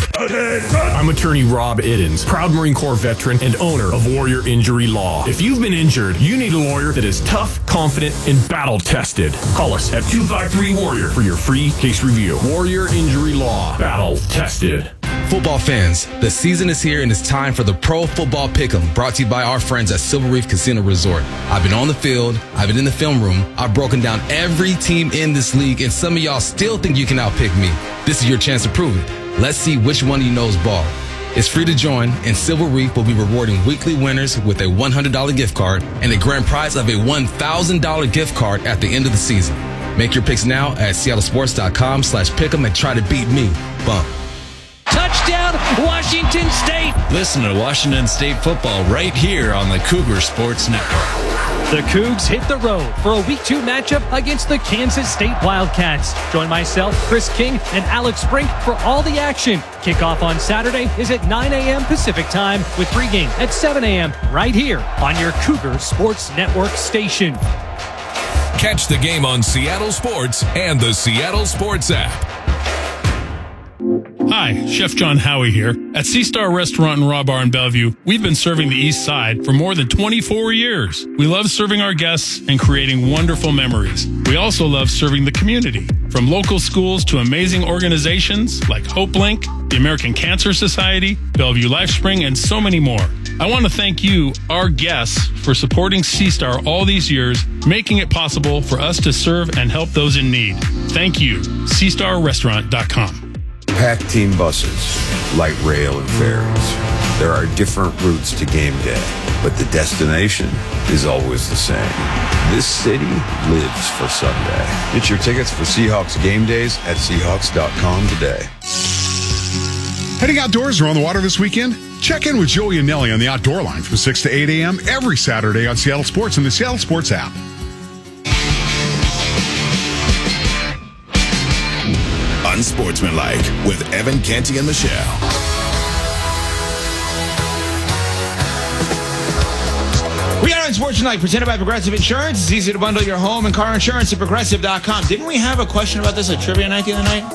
I'm attorney Rob Iddens, proud Marine Corps veteran and owner of Warrior Injury Law. If you've been injured, you need a lawyer that is tough, confident, and battle tested. Call us at two five three Warrior for your free case review. Warrior Injury Law, battle tested. Football fans, the season is here and it's time for the Pro Football Pick'em, brought to you by our friends at Silver Reef Casino Resort. I've been on the field, I've been in the film room, I've broken down every team in this league, and some of y'all still think you can outpick me. This is your chance to prove it. Let's see which one of you knows ball. It's free to join, and Silver Reef will be rewarding weekly winners with a one hundred dollars gift card and a grand prize of a one thousand dollars gift card at the end of the season. Make your picks now at seattlesports.com slash pick'em and try to beat me. Bump. Touchdown, Washington State. Listen to Washington State football right here on the Cougar Sports Network. The Cougs hit the road for a week two matchup against the Kansas State Wildcats. Join myself, Chris King, and Alex Brink for all the action. Kickoff on Saturday is at nine a.m. Pacific time with pregame at seven a.m. right here on your Cougar Sports Network station. Catch the game on Seattle Sports and the Seattle Sports app. Hi, Chef John Howie here. At Sea Star Restaurant and Raw Bar in Bellevue, we've been serving the East Side for more than twenty-four years. We love serving our guests and creating wonderful memories. We also love serving the community, from local schools to amazing organizations like HopeLink, the American Cancer Society, Bellevue LifeSpring, and so many more. I want to thank you, our guests, for supporting Sea Star all these years, making it possible for us to serve and help those in need. Thank you. sea star restaurant dot com. Packed team buses, light rail and ferries. There are different routes to game day, but the destination is always the same. This city lives for Sunday. Get your tickets for Seahawks game days at seahawks dot com today. Heading outdoors or on the water this weekend? Check in with Joey and Nelly on the Outdoor Line from six to eight a.m. every Saturday on Seattle Sports and the Seattle Sports app. Unsportsmanlike with Evan Canty and Michelle. We are Unsportsmanlike, presented by Progressive Insurance. It's easy to bundle your home and car insurance at progressive dot com. Didn't we have a question about this at Trivia Night the other night?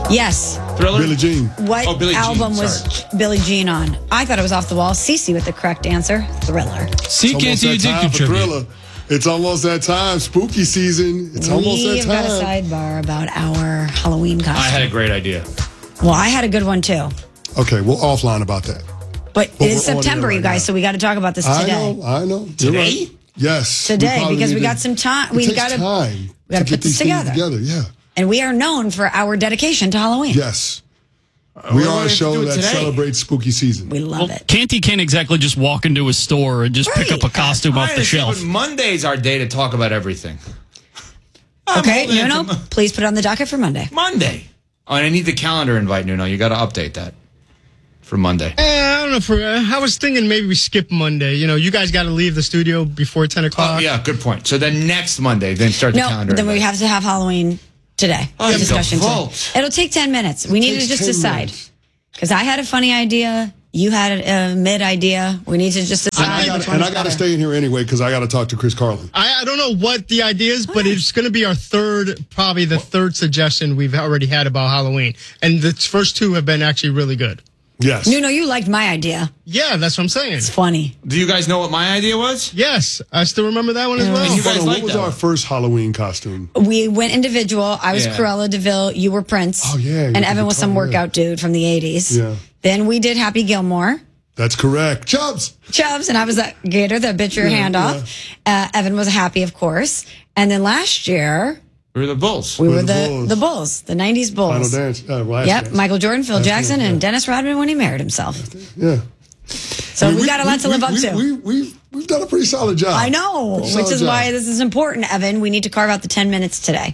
Yes. Thriller? Billie Jean. What oh, Billie album Jean, was Billie Jean on? I thought it was Off the Wall. Cece with the correct answer. Thriller. See, Canty, you did contribute. Thriller. It's almost that time. Spooky season. It's almost that We've time. got a sidebar about our Halloween costume. I had a great idea. Well, I had a good one too. Okay, we'll offline about that. But, But it's we're on September, air right you guys, now. so we got to talk about this I today. know, I know. You're Today? right. Yes. Today, probably because we need got to- some time. It We takes got to time we got to to put get this these things together. together. Yeah. And we are known for our dedication to Halloween. Yes. Uh, We what do are we a have to show do that today? celebrates spooky season. We love Well, it. Canty can't exactly just walk into a store and just pick Right. up a costume I off the understand, shelf. but Monday's our day to talk about everything. I'm Okay, holding it Nuno, to Mo- please put it on the docket for Monday. Monday. Oh, and I need the calendar invite, Nuno. You got to update that for Monday. Eh, I don't know. For uh, I was thinking maybe we skip Monday. You know, you guys got to leave the studio before ten o'clock. Oh, yeah, good point. So then next Monday, then start the No, calendar. then we invite. have to have Halloween today. Oh, The discussion. the today. vault. It'll take ten minutes. We need to takes just ten decide. minutes. Because I had a funny idea. You had a, a mid idea. We need to just decide. And I which gotta, and one's I got to better. stay in here anyway because I got to talk to Chris Carlin. I, I don't know what the idea is, but it's going to be our third, probably the third suggestion we've already had about Halloween. And the first two have been actually really good. Yes. Nuno, you liked my idea. Yeah, that's what I'm saying. It's funny. Do you guys know what my idea was? Yes, I still remember that one as well. And you guys Hold on, like what was that our one? first Halloween costume? We went individual. I was Yeah. Cruella DeVille. You were Prince. Oh, yeah, you And did Evan the was some color, yeah. workout dude from the eighties. Yeah. Then we did Happy Gilmore. That's correct. Chubbs. Chubbs, and I was that gator that bit your Yeah, hand off. Uh, Evan was happy, of course. And then last year, We were the Bulls. we We're were the the, Bulls. the Bulls, the nineties Final Bulls. dance. Uh, last Yep, dance. Michael Jordan, Phil Last Jackson, dance, and yeah. Dennis Rodman when he married himself. Yeah. So I mean, we, got a lot to live up we, to. We, we, we've, we've done a pretty solid job. I know, Pretty which solid is job. why this is important, Evan. We need to carve out the ten minutes today.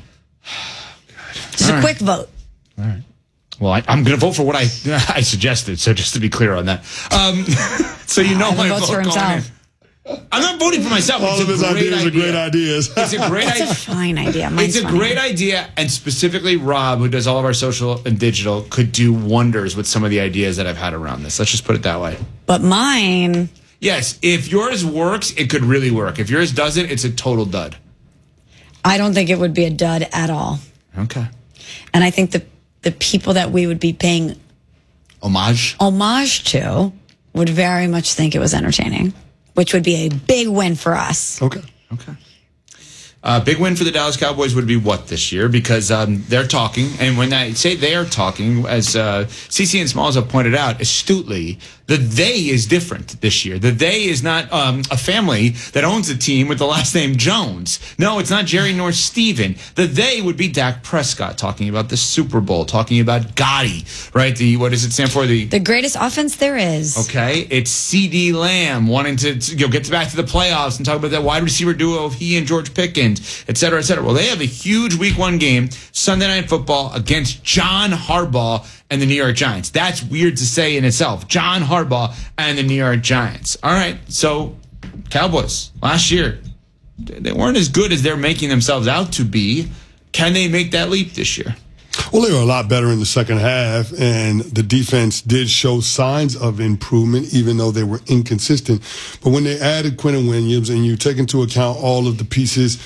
Just All a right. quick vote. Well, I, I'm going to vote for what I I suggested. So just to be clear on that, um, so you know Evan my votes vote for going himself. in. I'm not voting for myself. All it's of a his great ideas idea. are great ideas. It's a great It's a idea. fine idea. Mine's It's a funny. great idea, and specifically Rob, who does all of our social and digital, could do wonders with some of the ideas that I've had around this. Let's just put it that way. But mine, Yes, if yours works, it could really work. If yours doesn't, it's a total dud. I don't think it would be a dud at all. Okay. And I think the the people that we would be paying Homage. homage to would very much think it was entertaining, which would be a big win for us. Okay. Okay. Uh, big win for the Dallas Cowboys would be what this year? Because um, they're talking, and when I say they are talking, as uh, C C and Smalls have pointed out astutely, the they is different this year. The they is not um, a family that owns a team with the last name Jones. No, it's not Jerry nor Steven. The they would be Dak Prescott talking about the Super Bowl, talking about Gotti, right? The what does it stand for? The The greatest offense there is. Okay, it's C D Lamb wanting to you know, get back to the playoffs and talk about that wide receiver duo of he and George Pickens, et cetera, et cetera. Well, they have a huge week one game, Sunday Night Football, against John Harbaugh and the New York Giants. That's weird to say in itself. John Harbaugh and the New York Giants. All right, so Cowboys, last year, they weren't as good as they're making themselves out to be. Can they make that leap this year? Well, they were a lot better in the second half, and the defense did show signs of improvement, even though they were inconsistent. But when they added Quentin Williams, and you take into account all of the pieces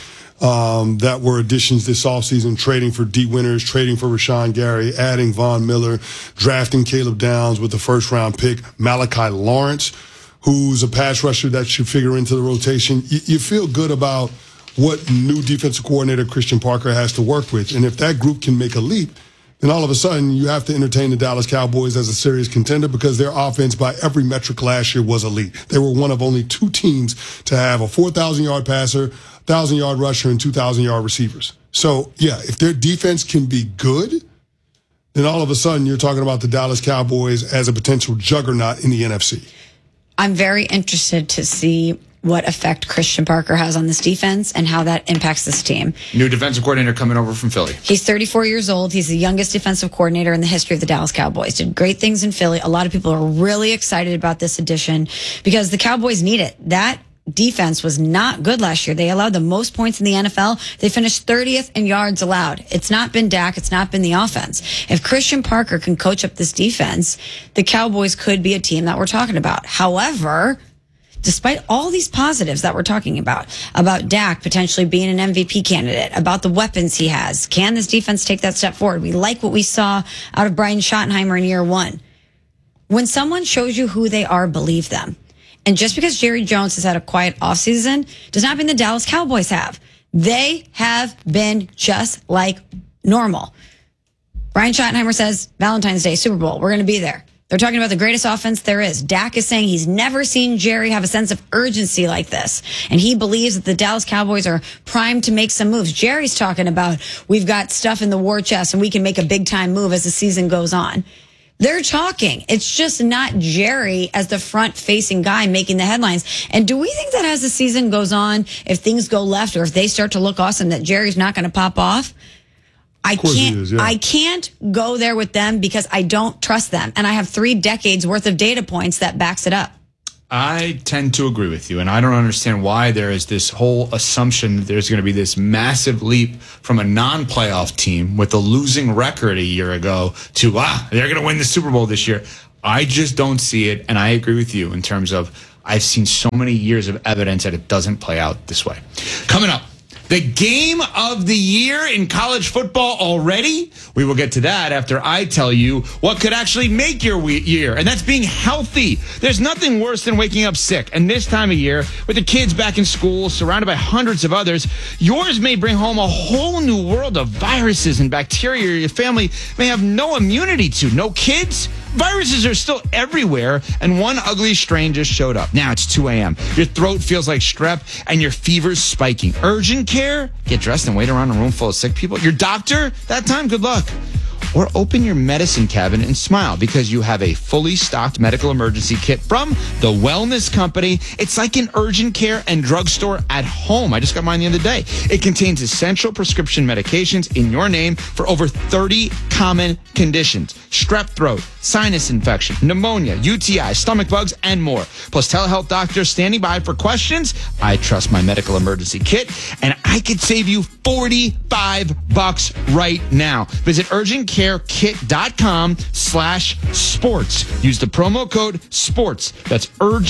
um, that were additions this offseason, trading for D. Winters, trading for Rashawn Gary, adding Von Miller, drafting Caleb Downs with the first-round pick, Malachi Lawrence, who's a pass rusher that should figure into the rotation, you, you feel good about what new defensive coordinator Christian Parker has to work with. And if that group can make a leap, then all of a sudden you have to entertain the Dallas Cowboys as a serious contender because their offense by every metric last year was elite. They were one of only two teams to have a four thousand yard passer, one thousand yard rusher, and two thousand yard receivers. So, yeah, if their defense can be good, then all of a sudden you're talking about the Dallas Cowboys as a potential juggernaut in the N F C. I'm very interested to see what effect Christian Parker has on this defense and how that impacts this team. New defensive coordinator coming over from Philly. He's thirty-four years old. He's the youngest defensive coordinator in the history of the Dallas Cowboys. Did great things in Philly. A lot of people are really excited about this addition because the Cowboys need it. That defense was not good last year. They allowed the most points in the N F L. They finished thirtieth in yards allowed. It's not been Dak. It's not been the offense. If Christian Parker can coach up this defense, the Cowboys could be a team that we're talking about. However, despite all these positives that we're talking about, about Dak potentially being an M V P candidate, about the weapons he has, can this defense take that step forward? We like what we saw out of Brian Schottenheimer in year one. When someone shows you who they are, believe them. And just because Jerry Jones has had a quiet offseason does not mean the Dallas Cowboys have. They have been just like normal. Brian Schottenheimer says, Valentine's Day, Super Bowl, we're going to be there. They're talking about the greatest offense there is. Dak is saying he's never seen Jerry have a sense of urgency like this. And he believes that the Dallas Cowboys are primed to make some moves. Jerry's talking about, we've got stuff in the war chest and we can make a big time move as the season goes on. They're talking. It's just not Jerry as the front-facing guy making the headlines. And do we think that as the season goes on, if things go left or if they start to look awesome, that Jerry's not going to pop off? I can't. Is, yeah. I can't go there with them because I don't trust them, and I have three decades worth of data points that backs it up. I tend to agree with you, and I don't understand why there is this whole assumption that there's going to be this massive leap from a non-playoff team with a losing record a year ago to, ah, they're going to win the Super Bowl this year. I just don't see it, and I agree with you in terms of I've seen so many years of evidence that it doesn't play out this way. Coming up, the game of the year in college football already. We will get to that after I tell you what could actually make your we- year, and that's being healthy. There's nothing worse than waking up sick. And this time of year, with the kids back in school, surrounded by hundreds of others, yours may bring home a whole new world of viruses and bacteria your family may have no immunity to. No kids? Viruses are still everywhere, and one ugly strain just showed up. Now it's two a.m. Your throat feels like strep, and your fever's spiking. Urgent care? Get dressed and wait around a room full of sick people. Your doctor? That time, good luck. Or open your medicine cabinet and smile because you have a fully stocked medical emergency kit from the Wellness Company. It's like an urgent care and drugstore at home. I just got mine the other day. It contains essential prescription medications in your name for over thirty common conditions. Strep throat, sinus infection, pneumonia, U T I, stomach bugs, and more. Plus telehealth doctors standing by for questions. I trust my medical emergency kit, and I could save you forty-five bucks right now. Visit urgentcarekit.com slash sports. Use the promo code sports. That's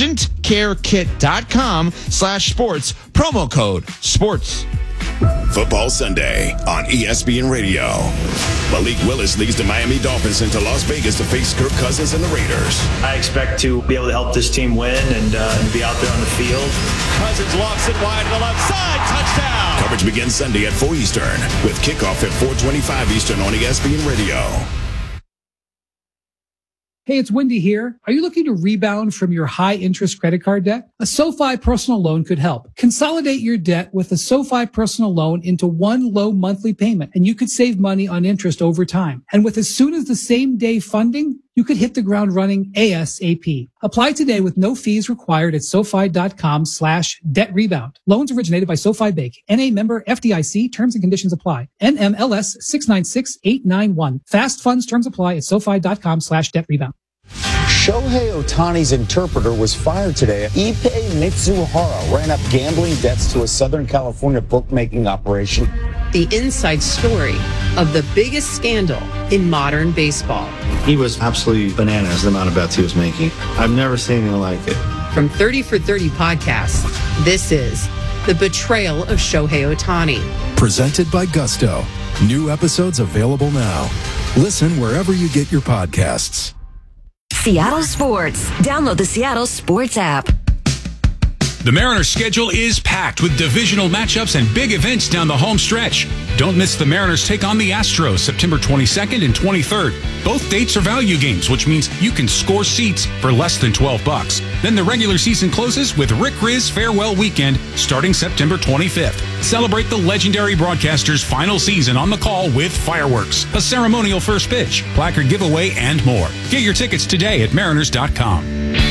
urgentcarekit.com slash sports. Promo code sports. Football Sunday on E S P N Radio. Malik Willis leads the Miami Dolphins into Las Vegas to face Kirk Cousins and the Raiders. I expect to be able to help this team win and, uh, and be out there on the field. Cousins lofts it wide to the left side. Touchdown. Coverage begins Sunday at four Eastern with kickoff at four twenty-five Eastern on E S P N Radio. Hey, it's Wendy here. Are you looking to rebound from your high-interest credit card debt? A SoFi personal loan could help. Consolidate your debt with a SoFi personal loan into one low monthly payment, and you could save money on interest over time. And with as soon as the same day funding, you could hit the ground running ASAP. Apply today with no fees required at SoFi.com slash debt rebound. Loans originated by SoFi Bank. N A member F D I C. Terms and conditions apply. N M L S six nine six eight nine one. Fast funds terms apply at SoFi.com slash debt rebound. Shohei Ohtani's interpreter was fired today. Ippei Mitsuhara ran up gambling debts to a Southern California bookmaking operation. The inside story of the biggest scandal in modern baseball. He was absolutely bananas, the amount of bets he was making. I've never seen anything like it. From thirty for thirty podcasts, this is The Betrayal of Shohei Ohtani. Presented by Gusto. New episodes available now. Listen wherever you get your podcasts. Seattle Sports. Download the Seattle Sports app. The Mariners' schedule is packed with divisional matchups and big events down the home stretch. Don't miss the Mariners take on the Astros September twenty-second and twenty-third. Both dates are value games, which means you can score seats for less than twelve bucks. Then the regular season closes with Rick Riz Farewell Weekend starting September twenty-fifth. Celebrate the legendary broadcaster's final season on the call with fireworks, a ceremonial first pitch, placard giveaway, and more. Get your tickets today at mariners dot com.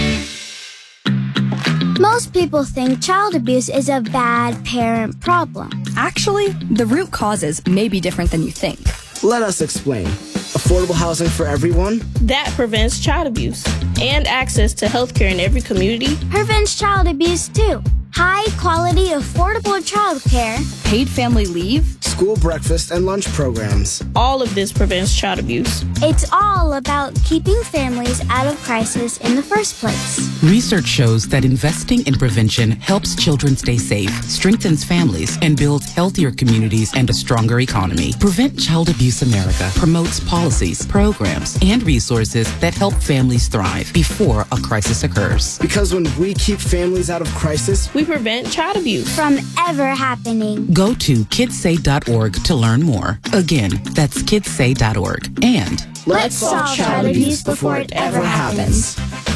Most people think child abuse is a bad parent problem. Actually, the root causes may be different than you think. Let us explain. Affordable housing for everyone? That prevents child abuse and access to health care in every community. Prevents child abuse too. high-quality, affordable childcare, paid family leave, school breakfast and lunch programs. All of this prevents child abuse. It's all about keeping families out of crisis in the first place. Research shows that investing in prevention helps children stay safe, strengthens families, and builds healthier communities and a stronger economy. Prevent Child Abuse America promotes policies, programs, and resources that help families thrive before a crisis occurs. Because when we keep families out of crisis, we prevent child abuse from ever happening. Go to kids say dot org to learn more. Again, that's kids say dot org. And let's solve child abuse before it ever happens.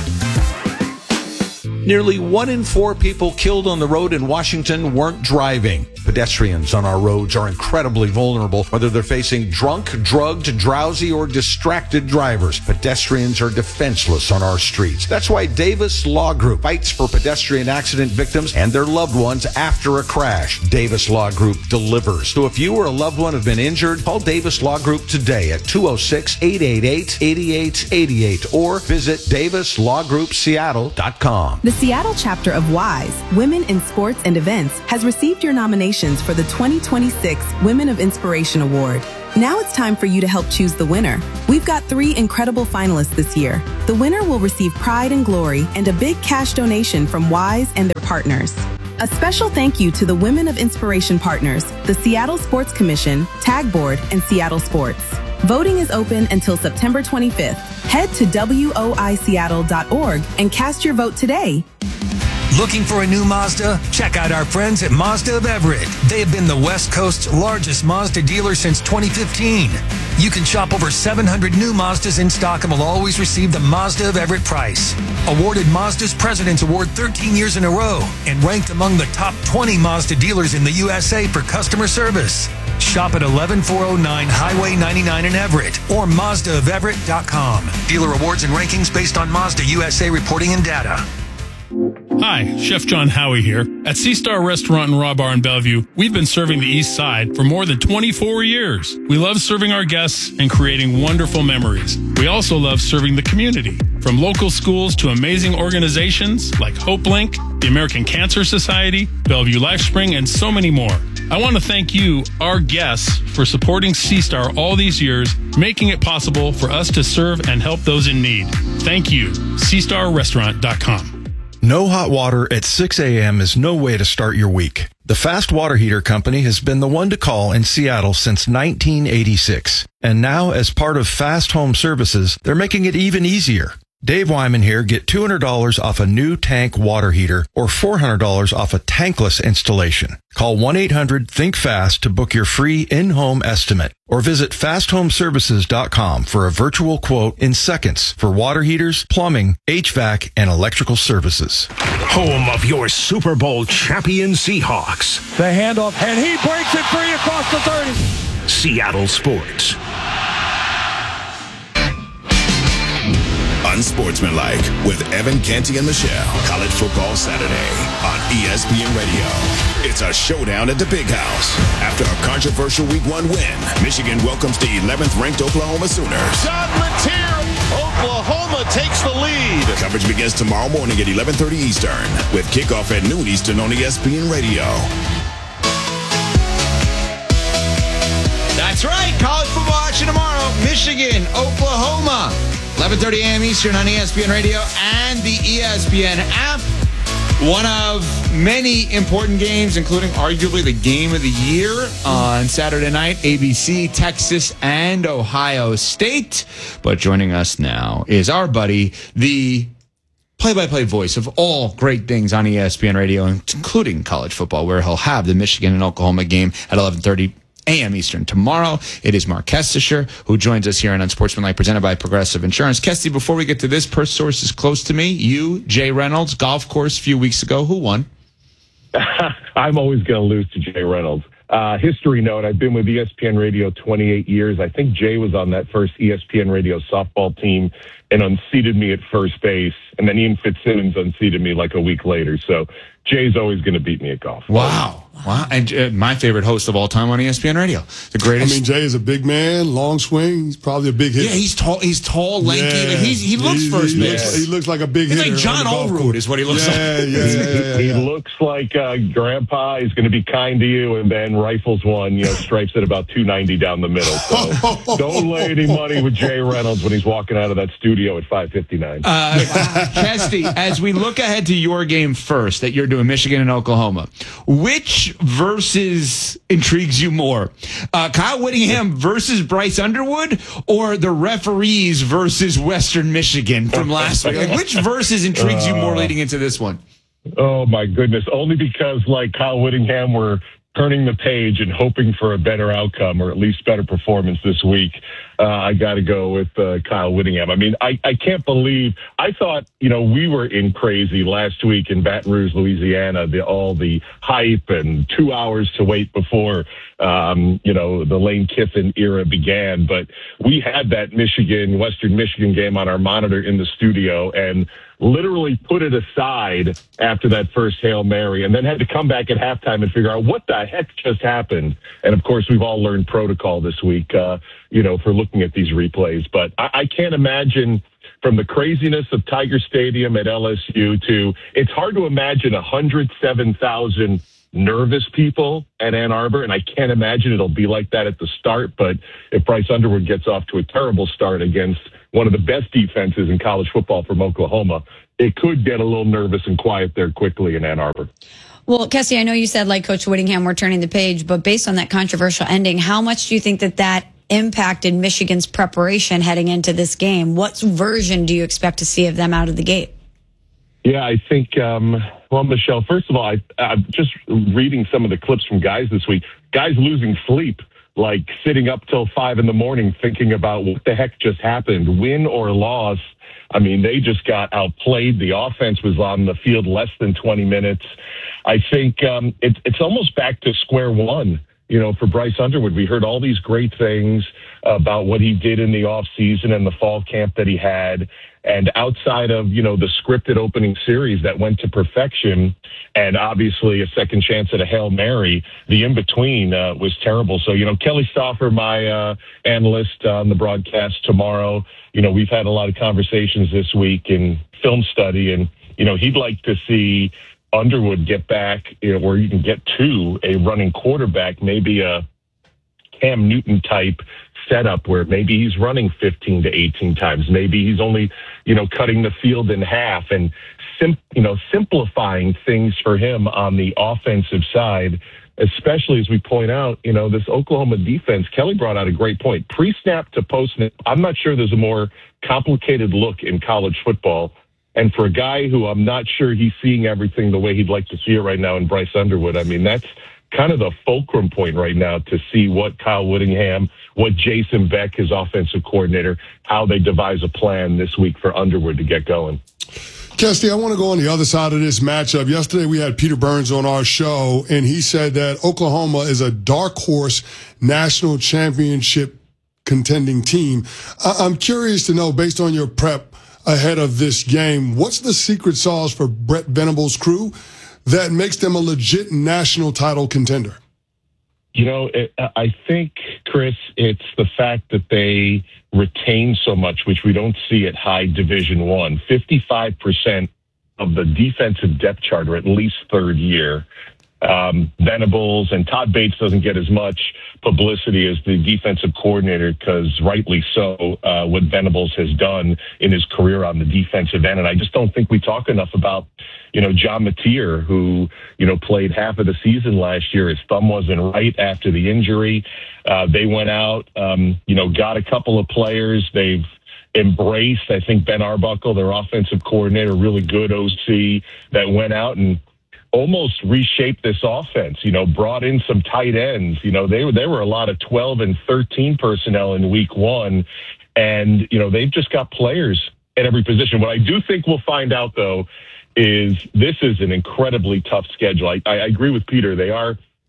Nearly one in four people killed on the road in Washington weren't driving. Pedestrians on our roads are incredibly vulnerable, whether they're facing drunk, drugged, drowsy, or distracted drivers. Pedestrians are defenseless on our streets. That's why Davis Law Group fights for pedestrian accident victims and their loved ones after a crash. Davis Law Group delivers. So if you or a loved one have been injured, call Davis Law Group today at two oh six, eight eight eight, eight eight eight eight or visit davis law group seattle dot com. The Seattle chapter of WISE, Women in Sports and Events, has received your nominations for the twenty twenty-six Women of Inspiration Award. Now it's time for you to help choose the winner. We've got three incredible finalists this year. The winner will receive pride and glory and a big cash donation from WISE and their partners. A special thank you to the Women of Inspiration partners, the Seattle Sports Commission, Tag Board, and Seattle Sports. Voting is open until September twenty-fifth. Head to W O I Seattle dot org and cast your vote today. Looking for a new Mazda? Check out our friends at Mazda of Everett. They have been the West Coast's largest Mazda dealer since twenty fifteen. You can shop over seven hundred new Mazdas in stock and will always receive the Mazda of Everett price. Awarded Mazda's President's Award thirteen years in a row and ranked among the top twenty Mazda dealers in the U S A for customer service. Shop at eleven four oh nine Highway ninety-nine in Everett or Mazda of Everett dot com. Dealer awards and rankings based on Mazda U S A reporting and data. Hi, Chef John Howie here. At Sea Star Restaurant and Raw Bar in Bellevue, we've been serving the East Side for more than twenty-four years. We love serving our guests and creating wonderful memories. We also love serving the community, from local schools to amazing organizations like HopeLink, the American Cancer Society, Bellevue LifeSpring, and so many more. I want to thank you, our guests, for supporting Sea Star all these years, making it possible for us to serve and help those in need. Thank you. sea star restaurant dot com. No hot water at six a.m. is no way to start your week. The Fast Water Heater Company has been the one to call in Seattle since nineteen eighty-six. And now, as part of Fast Home Services, they're making it even easier. Dave Wyman here. Get two hundred dollars off a new tank water heater or four hundred dollars off a tankless installation. Call one eight hundred think fast to book your free in-home estimate or visit fast home services dot com for a virtual quote in seconds for water heaters, plumbing, H V A C, and electrical services. Home of your Super Bowl champion Seahawks. The handoff, and he breaks it free across the thirty. Seattle Sports. Unsportsmanlike with Evan Canty and Michelle. College Football Saturday on E S P N Radio. It's a showdown at the Big House. After a controversial week one win, Michigan welcomes the eleventh ranked Oklahoma Sooners. John Latier, Oklahoma takes the lead. Coverage begins tomorrow morning at eleven thirty Eastern with kickoff at noon Eastern on E S P N Radio. That's right. College football action tomorrow. Michigan, Oklahoma. eleven thirty a.m. Eastern on E S P N Radio and the E S P N app. One of many important games, including arguably the game of the year on Saturday night, A B C, Texas, and Ohio State. But joining us now is our buddy, the play-by-play voice of all great things on E S P N Radio, including college football, where he'll have the Michigan and Oklahoma game at eleven thirty a.m. Eastern tomorrow. It is Mark Kestisher, who joins us here on Unsportsmanlike, presented by Progressive Insurance. Kesty, before we get to this, per source is close to me. You, Jay Reynolds, golf course a few weeks ago. Who won? I'm always going to lose to Jay Reynolds. Uh, history note, I've been with E S P N Radio twenty-eight years. I think Jay was on that first E S P N Radio softball team and unseated me at first base, and then Ian Fitzsimmons unseated me like a week later. So Jay's always going to beat me at golf. Wow. Wow. And uh, my favorite host of all time on E S P N Radio. The greatest. I mean, Jay is a big man, long swing. He's probably a big hitter. Yeah, he's tall, He's tall, lanky. Yeah. He's, he looks he, first he base. Looks, he looks like a big he's hitter. He's like John Olerud is what he looks yeah, like. Yeah, yeah, yeah, yeah, he, yeah. he looks like uh, Grandpa. He's going to be kind to you, and then rifles one, you know, stripes at about two ninety down the middle. So don't lay any money with Jay Reynolds when he's walking out of that studio at five fifty-nine. Uh, Kesty, as we look ahead to your game first that you're doing, Michigan and Oklahoma, which versus intrigues you more? Uh, Kyle Whittingham versus Bryce Underwood, or the referees versus Western Michigan from last week? Like, which versus intrigues you more leading into this one? Oh, my goodness. Only because, like Kyle Whittingham, we're turning the page and hoping for a better outcome, or at least better performance this week. Uh, I got to go with uh, Kyle Whittingham. I mean, I, I can't believe, I thought, you know, we were in crazy last week in Baton Rouge, Louisiana, the, all the hype and two hours to wait before, um, you know, the Lane Kiffin era began. But we had that Michigan, Western Michigan game on our monitor in the studio, and literally put it aside after that first Hail Mary, and then had to come back at halftime and figure out what the heck just happened. And of course, we've all learned protocol this week, uh, you know, for looking at these replays. But I, I can't imagine, from the craziness of Tiger Stadium at L S U to, it's hard to imagine one hundred seven thousand nervous people at Ann Arbor, and I can't imagine it'll be like that at the start. But if Bryce Underwood gets off to a terrible start against one of the best defenses in college football from Oklahoma, it could get a little nervous and quiet there quickly in Ann Arbor. Well, Kessie, I know you said, like Coach Whittingham, we're turning the page, but based on that controversial ending, how much do you think that that impacted Michigan's preparation heading into this game? What version do you expect to see of them out of the gate? Yeah, I think, um, well, Michelle, first of all, I, I'm just reading some of the clips from guys this week. Guys losing sleep, like sitting up till five in the morning thinking about what the heck just happened, win or loss. I mean, they just got outplayed. The offense was on the field less than twenty minutes. I think um, it, it's almost back to square one. You know, for Bryce Underwood, we heard all these great things about what he did in the offseason and the fall camp that he had. And outside of, you know, the scripted opening series that went to perfection, and obviously a second chance at a Hail Mary, the in-between uh, was terrible. So, you know, Kelly Stauffer, my uh, analyst on the broadcast tomorrow, you know, we've had a lot of conversations this week in film study, and, you know, he'd like to see Underwood get back, you know, where you can get to a running quarterback, maybe a Cam Newton type setup where maybe he's running fifteen to eighteen times. Maybe he's only, you know, cutting the field in half and, sim- you know, simplifying things for him on the offensive side, especially as we point out, you know, this Oklahoma defense. Kelly brought out a great point. Pre-snap to post-snap, I'm not sure there's a more complicated look in college football. And for a guy who I'm not sure he's seeing everything the way he'd like to see it right now in Bryce Underwood, I mean, that's kind of the fulcrum point right now to see what Kyle Whittingham, what Jason Beck, his offensive coordinator, how they devise a plan this week for Underwood to get going. Kesty, I want to go on the other side of this matchup. Yesterday we had Peter Burns on our show, and he said that Oklahoma is a dark horse national championship contending team. I- I'm curious to know, based on your prep ahead of this game, what's the secret sauce for Brett Venables' crew that makes them a legit national title contender? You know, it, I think, Chris, it's the fact that they retain so much, which we don't see at high Division One. fifty-five percent of the defensive depth chart are at least third year. Um, Venables and Todd Bates doesn't get as much publicity as the defensive coordinator, because rightly so, uh, what Venables has done in his career on the defensive end. And I just don't think we talk enough about, you know, John Mateer, who, you know, played half of the season last year. His thumb wasn't right after the injury. Uh, they went out, um, you know, got a couple of players. They've embraced, I think, Ben Arbuckle, their offensive coordinator, really good O C, that went out and almost reshaped this offense, you know, brought in some tight ends. You know, they were, there were a lot of twelve and thirteen personnel in week one. And, you know, they've just got players at every position. What I do think we'll find out, though, is this is an incredibly tough schedule. I, I agree with Peter. They are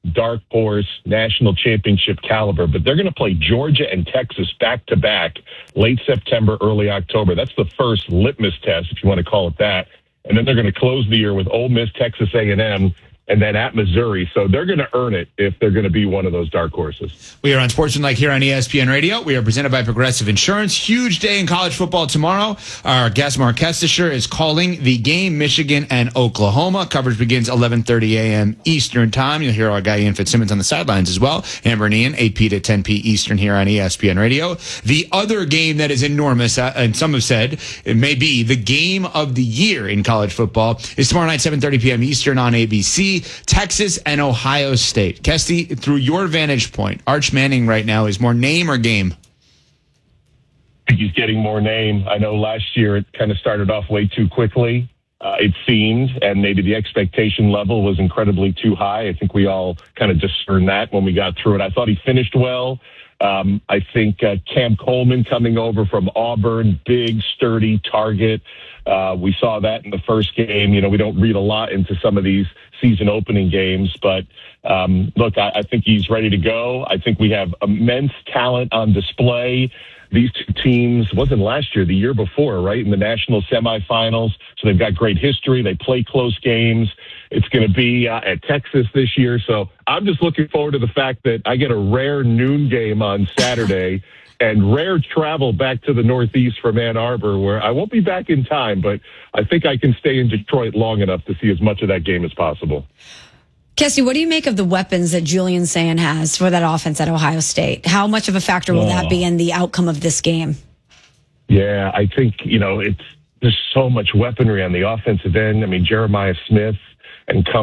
dark horse, national championship caliber, but they're going to play Georgia and Texas back-to-back late September, early October. That's the first litmus test, if you want to call it that. And then they're going to close the year with Ole Miss, Texas A and M, and then at Missouri. So they're going to earn it if they're going to be one of those dark horses. We are on Sportsmanlike here on E S P N Radio. We are presented by Progressive Insurance. Huge day in college football tomorrow. Our guest, Mark Kestisher, is calling the game, Michigan and Oklahoma. Coverage begins eleven thirty a.m. Eastern time. You'll hear our guy Ian Fitzsimmons on the sidelines as well. Amber and Ian, eight p to ten p Eastern here on E S P N Radio. The other game that is enormous, uh, and some have said it may be the game of the year in college football, is tomorrow night, seven thirty p.m. Eastern on A B C. Texas and Ohio State. Kesty, through your vantage point, Arch Manning right now is more name or game? I think he's getting more name. I know last year it kind of started off way too quickly, uh, it seemed, and maybe the expectation level was incredibly too high. I think we all kind of discerned that when we got through it. I thought he finished well. Um, I think uh, Cam Coleman coming over from Auburn, big, sturdy target. Uh, we saw that in the first game. You know, we don't read a lot into some of these season opening games, but um, look, I, I think he's ready to go. I think we have immense talent on display. These two teams, wasn't last year, the year before, right, in the national semifinals. So they've got great history. They play close games. It's going to be uh, at Texas this year. So I'm just looking forward to the fact that I get a rare noon game on Saturday and rare travel back to the Northeast from Ann Arbor, where I won't be back in time, but I think I can stay in Detroit long enough to see as much of that game as possible. Kesty, what do you make of the weapons that Julian Sayin has for that offense at Ohio State? How much of a factor will oh. that be in the outcome of this game? Yeah, I think, you know, it's there's so much weaponry on the offensive end. I mean, Jeremiah Smith and company.